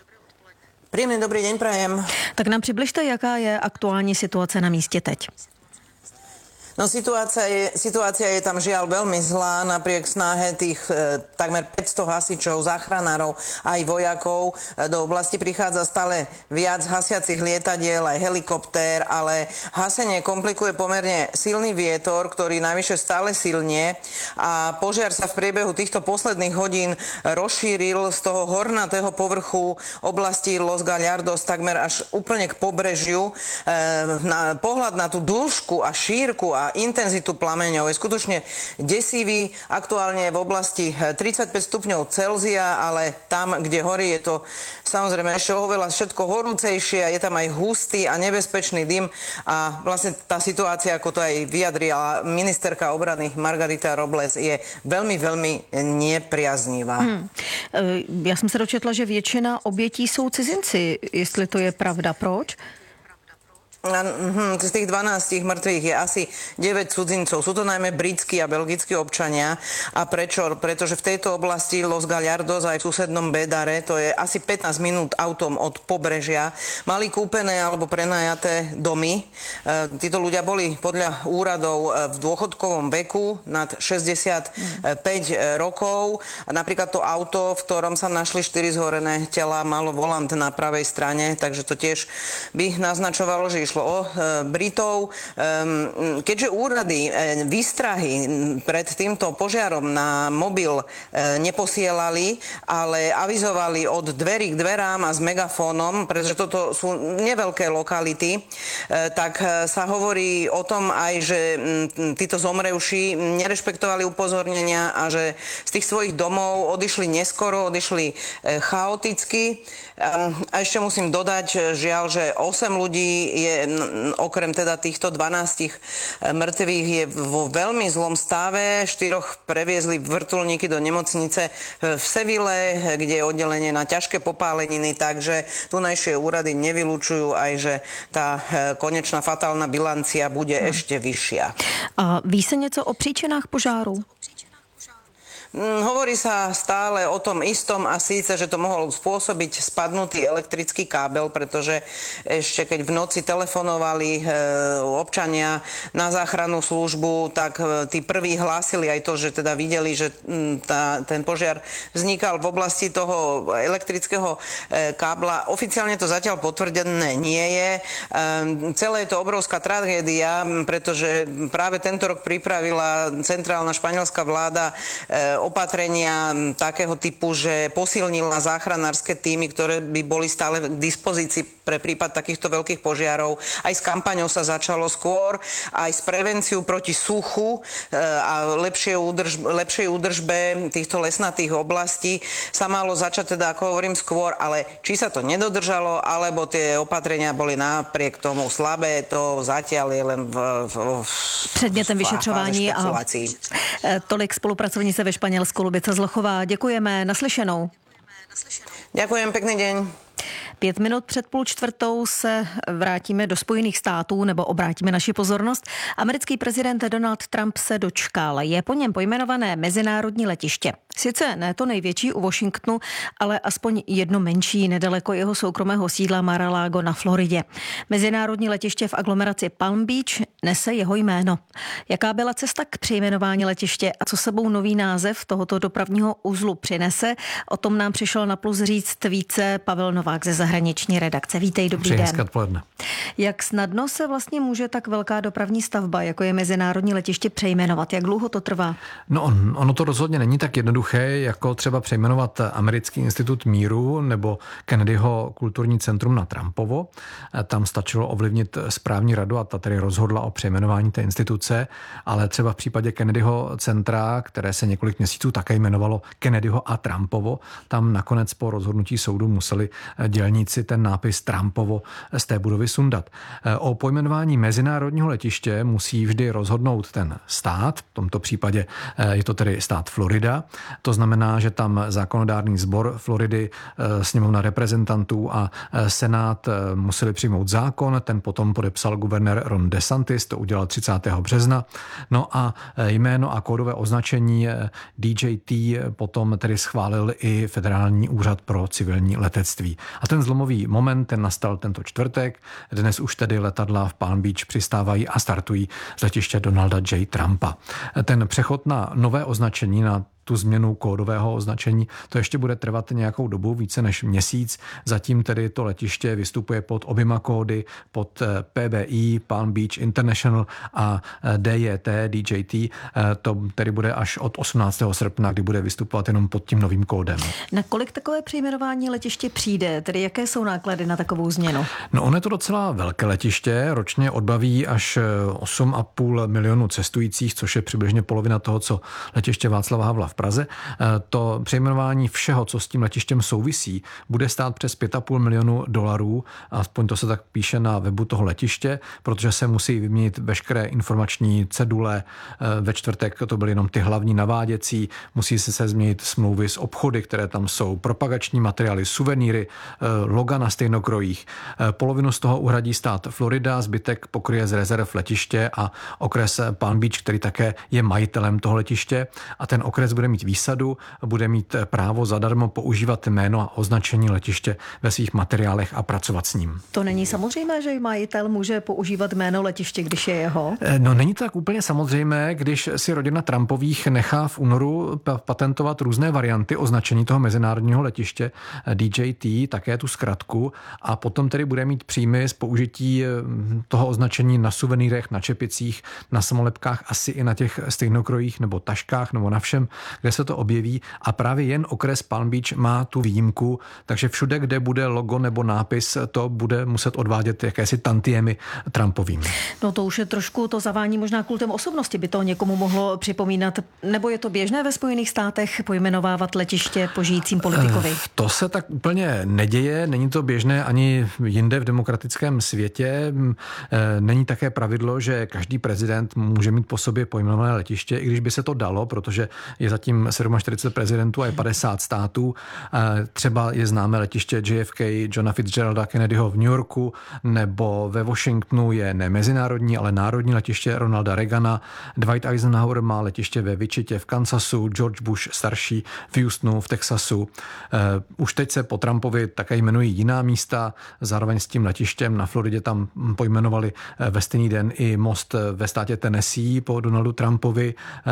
Speaker 23: Príjemný dobrý deň prajem.
Speaker 8: Tak nám přibližte, jaká je aktuální situace na místě teď.
Speaker 23: No situácia je, situácia je tam žiaľ veľmi zlá, napriek snahe tých e, takmer päťsto hasičov, záchranárov aj vojakov. E, do oblasti prichádza stále viac hasiacich lietadiel, aj helikoptér, ale hasenie komplikuje pomerne silný vietor, ktorý navyše stále silnie a požiar sa v priebehu týchto posledných hodín rozšíril z toho hornatého povrchu oblasti Los Gallardos takmer až úplne k pobrežiu. E, na pohľad na tú dĺžku a šírku a intenzitu plameňov je skutočne desivý. Aktuálne je v oblasti tridsaťpäť stupňov Celzia, ale tam, kde horí, je to samozrejme ešte oveľa všetko horúcejšie a je tam aj hustý a nebezpečný dym a vlastne tá situácia, ako to aj vyjadrila ministerka obrany Margarita Robles, je veľmi, veľmi nepriaznivá. Hmm.
Speaker 8: Já jsem se dočetla, že většina obětí jsou cizinci, jestli to je pravda. Proč?
Speaker 23: Z tých dvanástich mŕtvych je asi deväť cudzincov. Sú to najmä britskí a belgickí občania. A prečo? Pretože v tejto oblasti Los Gallardos aj v susednom Bedare, to je asi pätnásť minút autom od pobrežia, mali kúpené alebo prenajaté domy. Títo ľudia boli podľa úradov v dôchodkovom veku nad šesťdesiatpäť rokov. Napríklad to auto, v ktorom sa našli štyri zhorené tela, malo volant na pravej strane, takže to tiež by naznačovalo, že išlo o Britov. Keďže úrady výstrahy pred týmto požiarom na mobil neposielali, ale avizovali od dverí k dverám a s megafónom, pretože toto sú neveľké lokality, tak sa hovorí o tom aj, že títo zomrevší nerešpektovali upozornenia a že z tých svojich domov odišli neskoro, odišli chaoticky. A ešte musím dodať, žiaľ, že osem ľudí je je okrem teda týchto dvanástich mŕtvych je vo veľmi zlom stave. Štyroch previezli vrtuľníky do nemocnice v Seville, kde je oddelenie na ťažké popáleniny, takže tunajšie úrady nevylučujú aj, že tá konečná fatálna bilancia bude hmm. ešte vyššia.
Speaker 8: A ví se něco o příčinách požáru?
Speaker 23: Hovorí sa stále o tom istom a síce, že to mohol spôsobiť spadnutý elektrický kábel, pretože ešte keď v noci telefonovali e, občania na záchrannú službu, tak e, tí prví hlásili aj to, že teda videli, že m, tá, ten požiar vznikal v oblasti toho elektrického e, kábla. Oficiálne to zatiaľ potvrdené nie je. E, celé je to obrovská tragédia, pretože práve tento rok pripravila centrálna španielská vláda e, opatrenia takého typu, že posilnila záchranárske týmy, ktoré by boli stále k dispozícii pre prípad takýchto veľkých požiarov. Aj s kampaňou sa začalo skôr, aj s prevenciou proti suchu a lepšej, údrž, lepšej údržbe týchto lesnatých oblastí sa malo začať teda, ako hovorím, skôr, ale či sa to nedodržalo, alebo tie opatrenia boli napriek tomu slabé, to zatiaľ je len v, v, v
Speaker 8: předmětem vyšetřování a tolik spolupracovnice ve Španělsku Lubica Zlochová. Děkujeme, naslyšenou.
Speaker 23: Ďakujem, pekný deň.
Speaker 8: Pět minut před půl čtvrtou se vrátíme do Spojených států nebo obrátíme naši pozornost. Americký prezident Donald Trump se dočkal. Je po něm pojmenované mezinárodní letiště. Sice ne to největší u Washingtonu, ale aspoň jedno menší nedaleko jeho soukromého sídla Mar-a-Lago na Floridě. Mezinárodní letiště v aglomeraci Palm Beach nese jeho jméno. Jaká byla cesta k přejmenování letiště a co sebou nový název tohoto dopravního uzlu přinese? O tom nám přišel na Plus říct více Pavel Novák ze zahraniční redakce. Vítej, dobrý den.
Speaker 1: Odpoledne.
Speaker 8: Jak snadno se vlastně může tak velká dopravní stavba, jako je mezinárodní letiště, přejmenovat? Jak dlouho to trvá?
Speaker 1: No, on, ono to rozhodně není tak jednoduché, jako třeba přejmenovat Americký institut míru nebo Kennedyho kulturní centrum na Trumpovo. Tam stačilo ovlivnit správní radu a ta tedy rozhodla o přejmenování té instituce, ale třeba v případě Kennedyho centra, které se několik měsíců také jmenovalo Kennedyho a Trumpovo, tam nakonec po rozhodnutí soudu museli dělníci ten nápis Trumpovo z té budovy sundat. O pojmenování mezinárodního letiště musí vždy rozhodnout ten stát, v tomto případě je to tedy stát Florida. To znamená, že tam zákonodárný sbor Floridy, sněmovna reprezentantů a senát museli přijmout zákon, ten potom podepsal guvernér Ron DeSantis, to udělal třicátého března. No a jméno a kódové označení D J T potom tedy schválil i Federální úřad pro civilní letectví. A ten zlomový moment, ten nastal tento čtvrtek. Dnes už tedy letadla v Palm Beach přistávají a startují z letiště Donalda J. Trumpa. Ten přechod na nové označení, na tu změnu kódového označení, to ještě bude trvat nějakou dobu, více než měsíc. Zatím tedy to letiště vystupuje pod oběma kódy, pod P B I, Palm Beach International a D J T, D J T. To tedy bude až od osmnáctého srpna, kdy bude vystupovat jenom pod tím novým kódem.
Speaker 8: Na kolik takové přejmenování letiště přijde? Tedy jaké jsou náklady na takovou změnu?
Speaker 1: No, ono je to docela velké letiště, ročně odbaví až osm a půl milionu cestujících, což je přibližně polovina toho, co letiště Václava Havla v Praze. To přejmenování všeho, co s tím letištěm souvisí, bude stát přes pět a půl milionu dolarů, aspoň to se tak píše na webu toho letiště, protože se musí vyměnit veškeré informační cedule. Ve čtvrtek to byly jenom ty hlavní naváděcí, musí se se změnit smlouvy s obchody, které tam jsou, propagační materiály, suvenýry, loga na stejnokrojích. Polovinu z toho uhradí stát Florida, zbytek pokryje z rezerv letiště a okres Palm Beach, který také je majitelem toho letiště, a ten okres bude mít výsadu, bude mít právo zadarmo používat jméno a označení letiště ve svých materiálech a pracovat s ním.
Speaker 8: To není samozřejmé, že majitel může používat jméno letiště, když je jeho?
Speaker 1: No, není to tak úplně samozřejmé, když si rodina Trumpových nechá v únoru patentovat různé varianty označení toho mezinárodního letiště D J T, také tu zkratku, a potom tedy bude mít příjmy z použití toho označení na suvenýrech, na čepicích, na samolepkách, asi i na těch stejnokrojích nebo taškách nebo na všem, kde se to objeví a právě jen okres Palm Beach má tu výjimku, takže všude, kde bude logo nebo nápis, to bude muset odvádět jakési tantiemy Trumpovým.
Speaker 8: No to už je trošku, to zavání možná kultem osobnosti, by to někomu mohlo připomínat, nebo je to běžné ve Spojených státech pojmenovávat letiště po žijícím politikovi?
Speaker 1: To se tak úplně neděje, není to běžné ani jinde v demokratickém světě. Není také pravidlo, že každý prezident může mít po sobě pojmenované letiště, i když by se to dalo, protože je zatím čtyřicet sedm prezidentů a je padesát států. Třeba je známé letiště J F K, Johna Fitzgeralda Kennedyho v New Yorku, nebo ve Washingtonu je ne mezinárodní, ale národní letiště Ronalda Reagana. Dwight Eisenhower má letiště ve Wichitě v Kansasu, George Bush starší v Houstonu v Texasu. Už teď se po Trumpovi také jmenují jiná místa, zároveň s tím letištěm na Floridě tam pojmenovali ve stejný den i most ve státě Tennessee po Donaldu Trumpovi.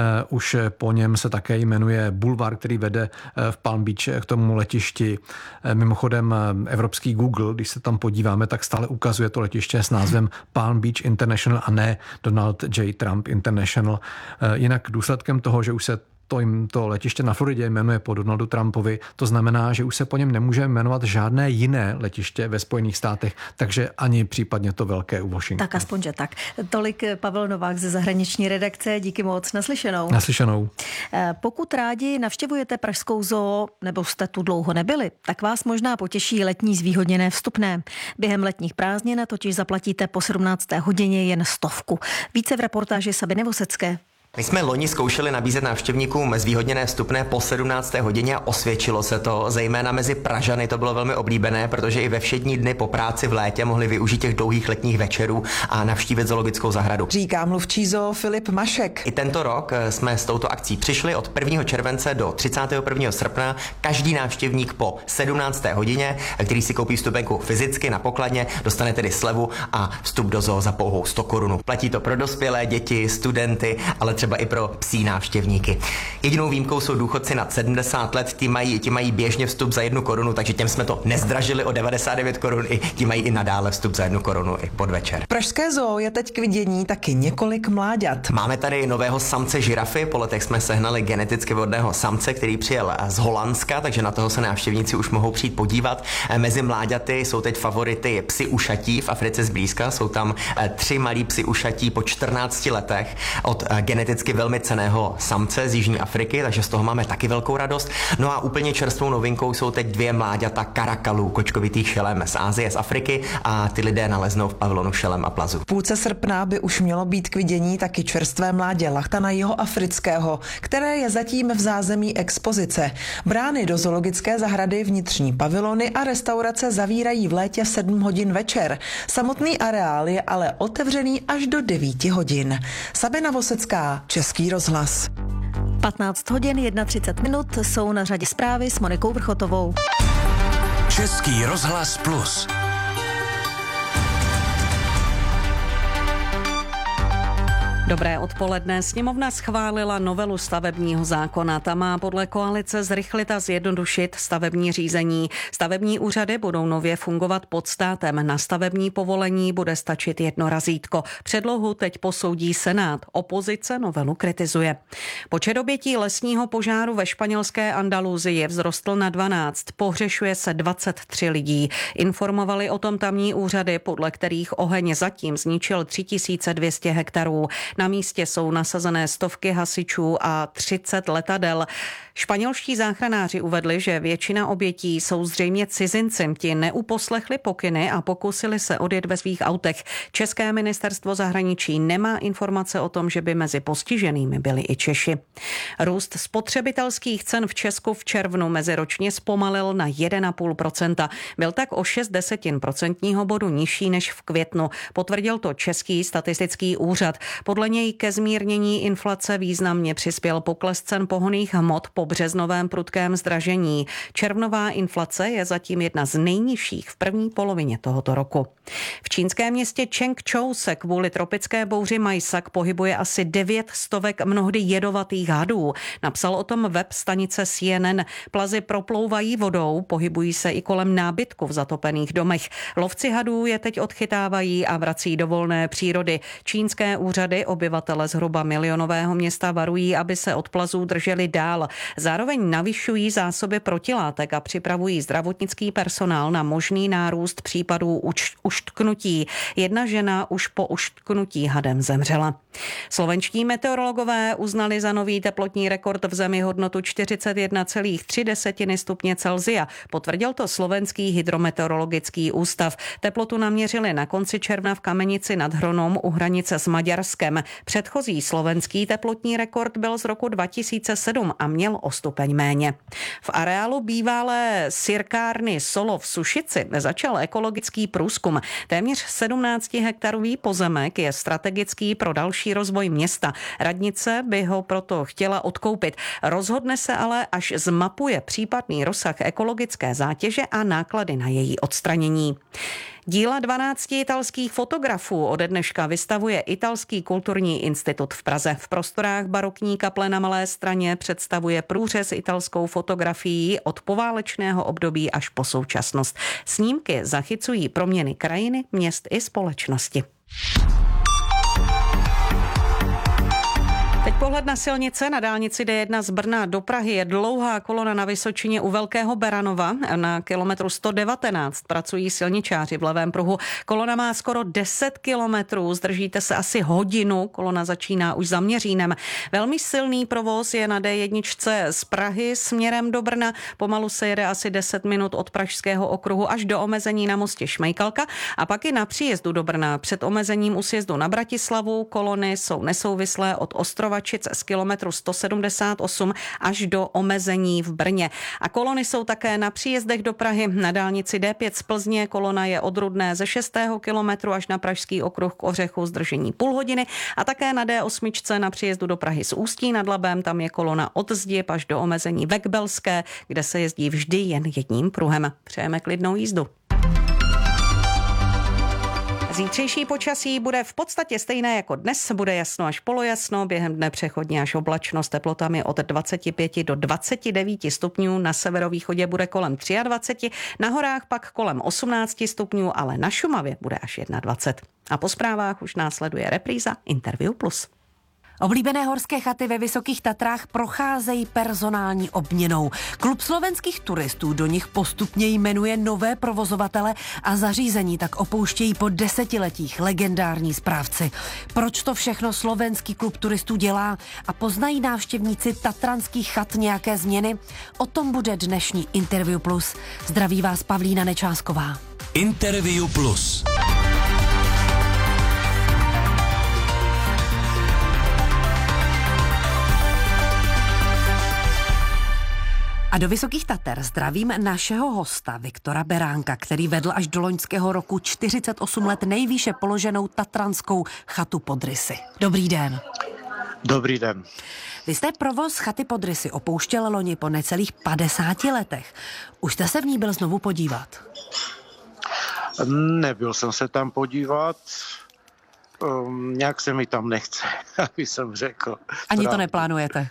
Speaker 1: Už po něm se také jmenuje bulvár, který vede v Palm Beach k tomu letišti. Mimochodem evropský Google, když se tam podíváme, tak stále ukazuje to letiště s názvem Palm Beach International a ne Donald J. Trump International. Jinak důsledkem toho, že už se to jim to letiště na Floridě jmenuje po Donaldu Trumpovi, to znamená, že už se po něm nemůže jmenovat žádné jiné letiště ve Spojených státech, takže ani případně to velké u Washingtonu.
Speaker 8: Tak aspoň, že tak. Tolik Pavel Novák ze zahraniční redakce, díky moc, naslyšenou.
Speaker 1: Naslyšenou.
Speaker 8: Pokud rádi navštěvujete pražskou zoo, nebo jste tu dlouho nebyli, tak vás možná potěší letní zvýhodněné vstupné. Během letních prázdnin totiž zaplatíte po sedmnácté hodině jen stovku. Více v reportáži Sabiny Vosecké.
Speaker 2: My jsme loni zkoušeli nabízet návštěvníkům zvýhodněné vstupné po sedmnácté hodině a osvědčilo se to, zejména mezi Pražany to bylo velmi oblíbené, protože i ve všední dny po práci v létě mohli využít těch dlouhých letních večerů a navštívit zoologickou zahradu.
Speaker 23: Říká mluvčí zoo Filip Mašek.
Speaker 2: I tento rok jsme s touto akcí přišli od prvního července do třicátého prvního srpna. Každý návštěvník po sedmnácté hodině, který si koupí vstupenku fyzicky na pokladně, dostane tedy slevu a vstup do zoo za pouhou sto korun. Platí to pro dospělé, děti, studenty, ale třeba třeba i pro psí návštěvníky. Jedinou výjimkou jsou důchodci nad sedmdesát let, ti mají, ti mají běžně vstup za jednu korunu, takže těm jsme to nezdražili o devadesát devět korun, i ti mají i nadále vstup za jednu korunu i podvečer.
Speaker 23: Pražské zoo je teď k vidění taky několik mláďat.
Speaker 2: Máme tady nového samce žirafy, po letech jsme sehnali geneticky vhodného samce, který přijel z Holandska, takže na toho se návštěvníci už mohou přijít podívat. Mezi mláďaty jsou teď favority psi ušatí v Africe zblízka, jsou tam tři malí psi ušatí po čtrnácti letech od geneticky velmi cenného samce z Jižní Afriky, takže z toho máme taky velkou radost. No a úplně čerstvou novinkou jsou teď dvě mláďata karakalů, kočkovitých šelem z Asie, z Afriky, a ty lidé naleznou v pavilonu šelem a plazu.
Speaker 23: V půlce srpna by už mělo být k vidění taky čerstvé mládě lachtana jihoafrického, které je zatím v zázemí expozice. Brány do zoologické zahrady, vnitřní pavilony a restaurace zavírají v létě v sedm hodin večer. Samotný areál je ale otevřený až do devíti hodin. Sabina Vosecká, Český rozhlas.
Speaker 8: patnáct hodin třicet jedna minut, jsou na řadě zprávy s Monikou Vrchotovou.
Speaker 5: Český rozhlas plus.
Speaker 9: Dobré odpoledne. Sněmovna schválila novelu stavebního zákona. Ta má podle koalice zrychlit a zjednodušit stavební řízení. Stavební úřady budou nově fungovat pod státem. Na stavební povolení bude stačit jedno razítko. Předlohu teď posoudí Senát. Opozice novelu kritizuje. Počet obětí lesního požáru ve španělské Andaluzii vzrostl na dvanáct. Pohřešuje se dvacet tři lidí. Informovali o tom tamní úřady, podle kterých oheň zatím zničil tři tisíce dvě stě hektarů. Na místě jsou nasazené stovky hasičů a třicet letadel. Španělští záchranáři uvedli, že většina obětí jsou zřejmě cizinci. Ti neuposlechli pokyny a pokusili se odjet ve svých autech. České ministerstvo zahraničí nemá informace o tom, že by mezi postiženými byli i Češi. Růst spotřebitelských cen v Česku v červnu meziročně zpomalil na jedna celá pět procenta. Byl tak o šest desetin procentního bodu nižší než v květnu. Potvrdil to Český statistický úřad. Podle něj ke zmírnění inflace významně přispěl pokles cen pohonných hmot po březnovém prudkém zdražení. Červnová inflace je zatím jedna z nejnižších v první polovině tohoto roku. V čínském městě Čengčou se kvůli tropické bouři Majsak pohybuje asi devět stovek mnohdy jedovatých hadů. Napsal o tom web stanice C N N. Plazy proplouvají vodou, pohybují se i kolem nábytku v zatopených domech. Lovci hadů je teď odchytávají a vrací do volné přírody. Čínské úřady obyvatele zhruba milionového města varují, aby se od plazů drželi dál. Zároveň navyšují zásoby protilátek a připravují zdravotnický personál na možný nárůst případů už, uštknutí. Jedna žena už po uštknutí hadem zemřela. Slovenští meteorologové uznali za nový teplotní rekord v zemi hodnotu čtyřicet jedna celá tři stupně Celsia. Potvrdil to slovenský hydrometeorologický ústav. Teplotu naměřili na konci června v Kamenici nad Hronom u hranice s Maďarskem. Předchozí slovenský teplotní rekord byl z roku dva tisíce sedm a měl o stupeň méně. V areálu bývalé sirkárny Solo v Sušici začal ekologický průzkum. Téměř sedmnáctihektarový pozemek je strategický pro další rozvoj města. Radnice by ho proto chtěla odkoupit. Rozhodne se ale, až zmapuje případný rozsah ekologické zátěže a náklady na její odstranění. Díla dvanácti italských fotografů ode dneška vystavuje Italský kulturní institut v Praze. V prostorách barokní kaple na Malé Straně představuje průřez italskou fotografií od poválečného období až po současnost. Snímky zachycují proměny krajiny, měst i společnosti. Teď pohled na silnice. Na dálnici D jedna z Brna do Prahy je dlouhá kolona na Vysočině u Velkého Beranova. Na kilometru sto devatenáct pracují silničáři v levém pruhu. Kolona má skoro deset kilometrů, zdržíte se asi hodinu. Kolona začíná už za Měřínem. Velmi silný provoz je na D jedna z Prahy směrem do Brna. Pomalu se jede asi deset minut od Pražského okruhu až do omezení na mostě Šmejkalka a pak i na příjezdu do Brna. Před omezením u sjezdu na Bratislavu kolony jsou nesouvislé od Ostrova z kilometru sto sedmdesát osm až do omezení v Brně. A kolony jsou také na příjezdech do Prahy. Na dálnici D pět z Plzně kolona je od Rudné ze šestého kilometru až na Pražský okruh k Ořechu zdržení půl hodiny a také na D osm na příjezdu do Prahy z Ústí nad Labem. Tam je kolona od Zdieb až do omezení ve Kbelské, kde se jezdí vždy jen jedním pruhem. Přejeme klidnou jízdu. Zítřejší počasí bude v podstatě stejné jako dnes, bude jasno až polojasno, během dne přechodně až oblačno s teplotami od dvacet pět do dvacet devět stupňů, na severovýchodě bude kolem dvacet tři, na horách pak kolem osmnáct stupňů, ale na Šumavě bude až dvacet jedna. A po zprávách už následuje repríza Interview Plus.
Speaker 3: Oblíbené horské chaty ve Vysokých Tatrách procházejí personální obměnou. Klub slovenských turistů do nich postupně jmenuje nové provozovatele a zařízení tak opouštějí po desetiletích legendární správci. Proč to všechno slovenský klub turistů dělá a poznají návštěvníci tatranských chat nějaké změny? O tom bude dnešní Interview Plus. Zdraví vás Pavlína Nečásková.
Speaker 5: Interview Plus.
Speaker 3: A do Vysokých Tater zdravím našeho hosta Viktora Beránka, který vedl až do loňského roku čtyřicet osm let nejvýše položenou tatranskou chatu pod Rysy. Dobrý den.
Speaker 6: Dobrý den.
Speaker 3: Vy jste provoz chaty pod Rysy opouštěl loni po necelých padesáti letech. Už jste se v ní byl znovu podívat?
Speaker 6: Nebyl jsem se tam podívat. Um, nějak se mi tam nechce, aby jsem řekl.
Speaker 3: Ani to neplánujete?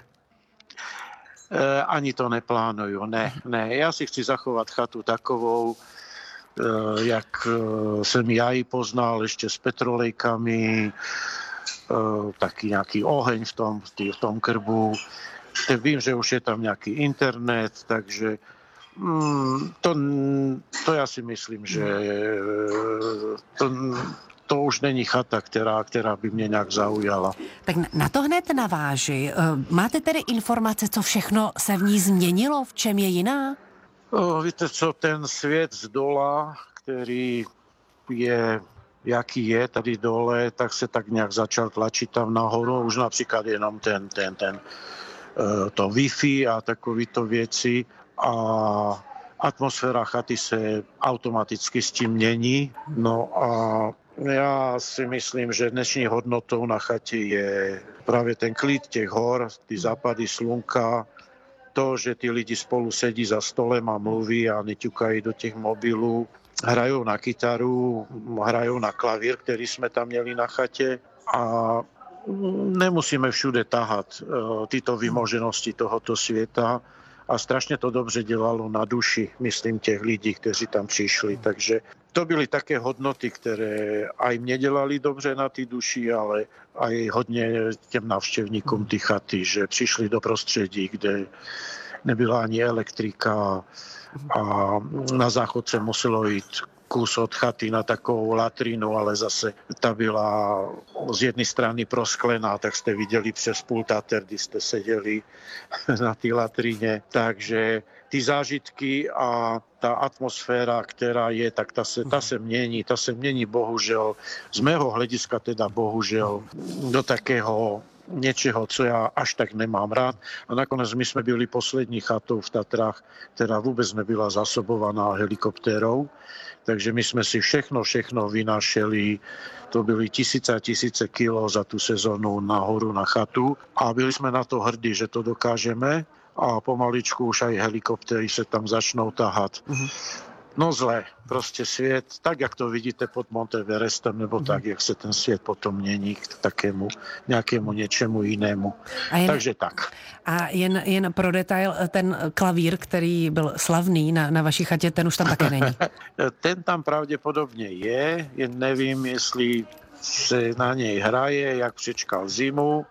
Speaker 6: Ani to neplánuju, ne, ne. Já si chci zachovat chatu takovou, jak jsem já ji poznal, ještě s petrolejkami, taky nějaký oheň v tom, v tom krbu. Vím, že už je tam nějaký internet, takže to, to já si myslím, že to, to už není chata, která, která by mě nějak zaujala.
Speaker 3: Tak na to hned naváži. Máte tedy informace, co všechno se v ní změnilo? V čem je jiná?
Speaker 6: O, víte co, ten svět z dola, který je, jaký je tady dole, tak se tak nějak začal tlačit tam nahoru. Už například jenom ten, ten, ten, to Wi-Fi a takovýto věci. A atmosféra chaty se automaticky s tím mění. No a já si myslím, že dnešní hodnotou na chatě je právě ten klid těch hor, ty západy slunka, to, že ty lidi spolu sedí za stolem a mluví a neťukají do těch mobilů, hrajou na kytaru, hrajou na klavír, který jsme tam měli na chatě a nemusíme všude tahat tyto vymoženosti tohoto světa, a strašně to dobře dělalo na duši, myslím, těch lidí, kteří tam přišli. Takže to byly také hodnoty, které aj mě dělali dobře na ty duši, ale aj hodně těm návštěvníkům ty chaty, že přišli do prostředí, kde nebyla ani elektrika a na záchodce muselo jít kus od chaty na takovou latrínu, ale zase ta byla z jedné strany prosklená, tak jste viděli přes pultater, kdy jste seděli na té latríně. Takže ty zážitky a ta atmosféra, která je, tak ta se, ta se mění, ta se mění bohužel, z mého hlediska teda bohužel, do takého něčeho, co já až tak nemám rád. A nakonec my jsme byli poslední chatou v Tatrách, která vůbec nebyla zasobovaná helikoptérou. Takže my jsme si všechno, všechno vynášeli. To byly tisíce a tisíce kilo za tu sezónu nahoru na chatu. A byli jsme na to hrdí, že to dokážeme. A pomaličku už aj helikoptéry se tam začnou tahat. Mm-hmm. No zle, prostě svět, tak jak to vidíte pod Monteverestem, nebo mm-hmm. tak, jak se ten svět potom mění k takému nějakému něčemu jinému. Jen, Takže tak.
Speaker 3: A jen, jen pro detail, ten klavír, který byl slavný na, na vaší chatě, ten už tam také není.
Speaker 6: Ten tam pravděpodobně je, jen nevím, jestli se na něj hraje, jak přečkal zimu.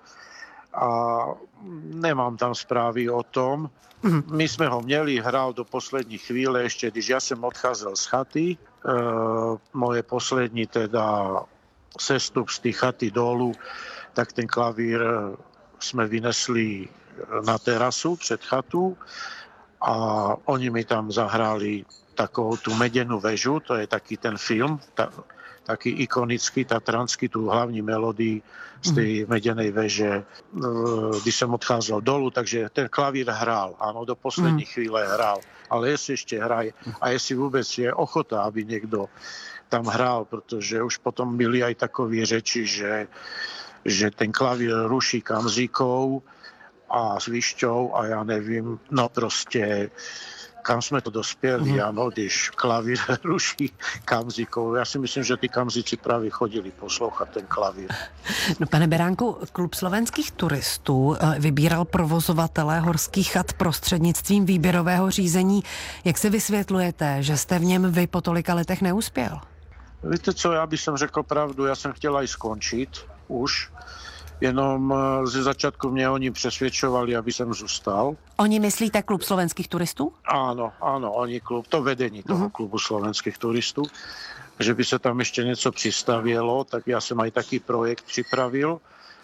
Speaker 6: A nemám tam zprávy o tom. My jsme ho měli, hrál do poslední chvíle, ještě když já jsem odcházel z chaty. E, moje poslední teda sestup z té chaty dolů, tak ten klavír jsme vynesli na terasu před chatu a oni mi tam zahráli takovou tu meděnou vežu, to je taky ten film, ta, taký ikonický, tatranský, tu hlavní melodii z té meděnej veže, když jsem odcházel dolů, takže ten klavír hrál, ano, do poslední mm. chvíle hrál, ale jestli ještě hraje a jestli vůbec je ochota, aby někdo tam hrál, protože už potom byly aj takové řeči, že, že ten klavír ruší kamzíkou a svišťou a já nevím, no prostě kam jsme to dospěli, mm-hmm. ano, když klavír ruší kamzíkou. Já si myslím, že ty kamzíci právě chodili poslouchat ten klavír.
Speaker 3: No, pane Beránku, Klub slovenských turistů vybíral provozovatele horských chat prostřednictvím výběrového řízení. Jak si vysvětlujete, že jste v něm vy po tolika letech neuspěl?
Speaker 6: Víte co, já bych jsem řekl pravdu, já jsem chtěla i skončit už, jenom ze začátku mě oni přesvědčovali, aby jsem zůstal.
Speaker 3: Oni myslíte Klub slovenských turistů?
Speaker 6: Ano, ano, oni klub, to vedení toho uh-huh. Klubu slovenských turistů, že by se tam ještě něco přistavělo, tak já jsem aj taký projekt připravil,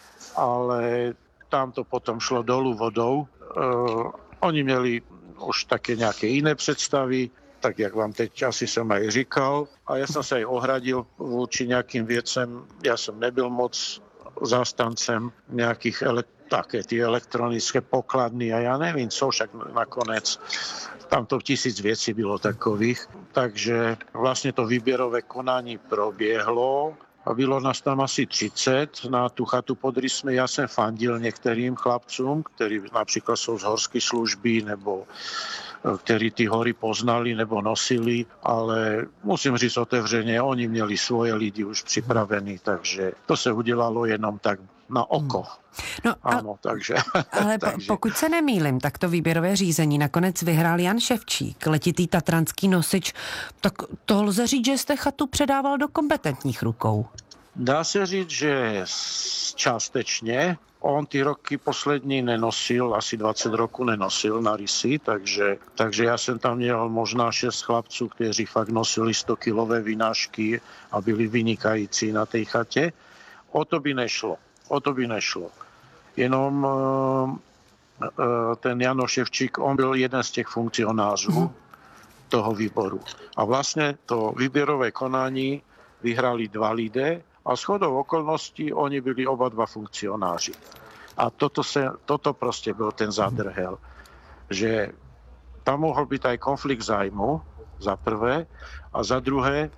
Speaker 6: ale tam to potom šlo dolů vodou. Uh, oni měli už také nějaké jiné představy, tak jak vám teď asi jsem aj říkal. A já jsem se aj ohradil vůči nějakým věcem, já jsem nebyl moc zástancem nějakých ele- také ty elektronické pokladny a já nevím co, však nakonec tam to tisíc věcí bylo takových. Takže vlastně to výběrové konání proběhlo a bylo nás tam asi třicet na tu chatu pod Rysmi. Já jsem fandil některým chlapcům, kteří například jsou z horské služby nebo který ty hory poznali nebo nosili, ale musím říct otevřeně, oni měli svoje lidi už připravený, takže to se udělalo jenom tak na oko.
Speaker 3: No,
Speaker 6: ano, a, takže.
Speaker 3: Ale takže. Pokud se nemýlim, tak to výběrové řízení nakonec vyhrál Jan Ševčík, letitý tatranský nosič, tak to lze říct, že jste chatu předával do kompetentních rukou.
Speaker 6: Dá se říct, že částečně. On ty roky poslední nenosil, asi dvacet roků nenosil na Rysy, takže, takže já jsem tam měl možná šest chlapců, kteří fakt nosili sto kilové vynášky a byli vynikající na té chatě. O to by nešlo, o to by nešlo. Jenom uh, uh, ten Jano Ševčík, on byl jeden z těch funkcionářů hmm. toho výboru. A vlastně to výběrové konání vyhrali dva lidé, a shodou okolností oni byli oba dva funkcionáři. A toto, se, toto prostě byl ten zadrhel, že tam mohl být aj konflikt zájmu, za prvé, a za druhé,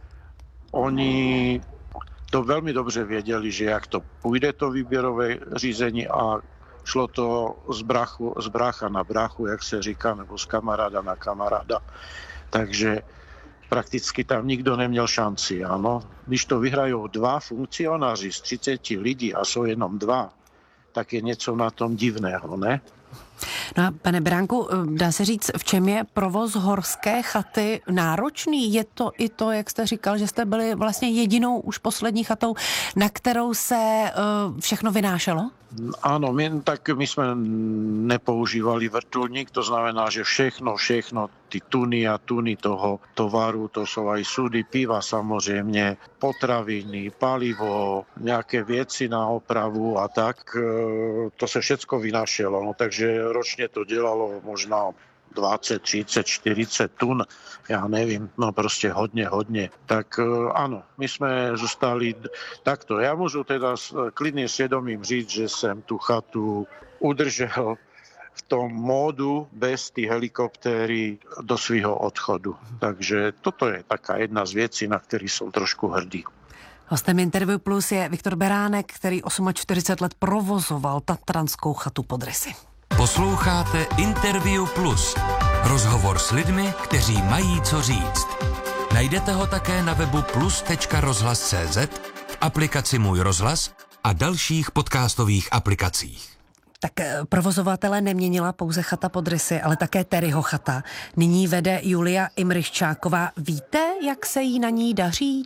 Speaker 6: oni to velmi dobře věděli, že jak to půjde to výběrové řízení a šlo to z, brachu, z brácha na bráchu, jak se říká, nebo z kamaráda na kamaráda. Takže prakticky tam nikdo neměl šanci, ano. Když to vyhrajou dva funkcionáři z třiceti lidí a jsou jenom dva, tak je něco na tom divného, ne?
Speaker 3: No a pane Beránku, dá se říct, v čem je provoz horské chaty náročný? Je to i to, jak jste říkal, že jste byli vlastně jedinou už poslední chatou, na kterou se uh, všechno vynášelo?
Speaker 6: Áno, my, tak my sme nepoužívali vrtuľník, to znamená, že všechno, všechno, ty tuny a tuny toho tovaru, to sú aj súdy piva samozrejme, potraviny, palivo, nejaké veci na opravu a tak, to sa všetko vynášelo. No, takže ročne to delalo možno dvadsať, tridsať, štyridsať tun, ja neviem, no proste hodne, hodne. Tak áno, my sme zostali takto. Ja môžu teda s klidným svedomím říct, že som tú chatu udržel v tom módu bez tých helikoptéry do svýho odchodu. Takže toto je taká jedna z vecí, na ktorý som trošku hrdý.
Speaker 3: Hostem Interview Plus je Viktor Beránek, který čtyřicet osm let provozoval tatranskou chatu pod Rysy.
Speaker 4: Posloucháte Interview Plus. Rozhovor s lidmi, kteří mají co říct. Najdete ho také na webu plus tečka rozhlas tečka cé zet, v aplikaci Můj rozhlas a dalších podcastových aplikacích.
Speaker 3: Tak provozovatele neměnila pouze chata pod Rysy, ale také Terryho chata. Nyní vede Julia Imryščáková. Víte, jak se jí na ní daří?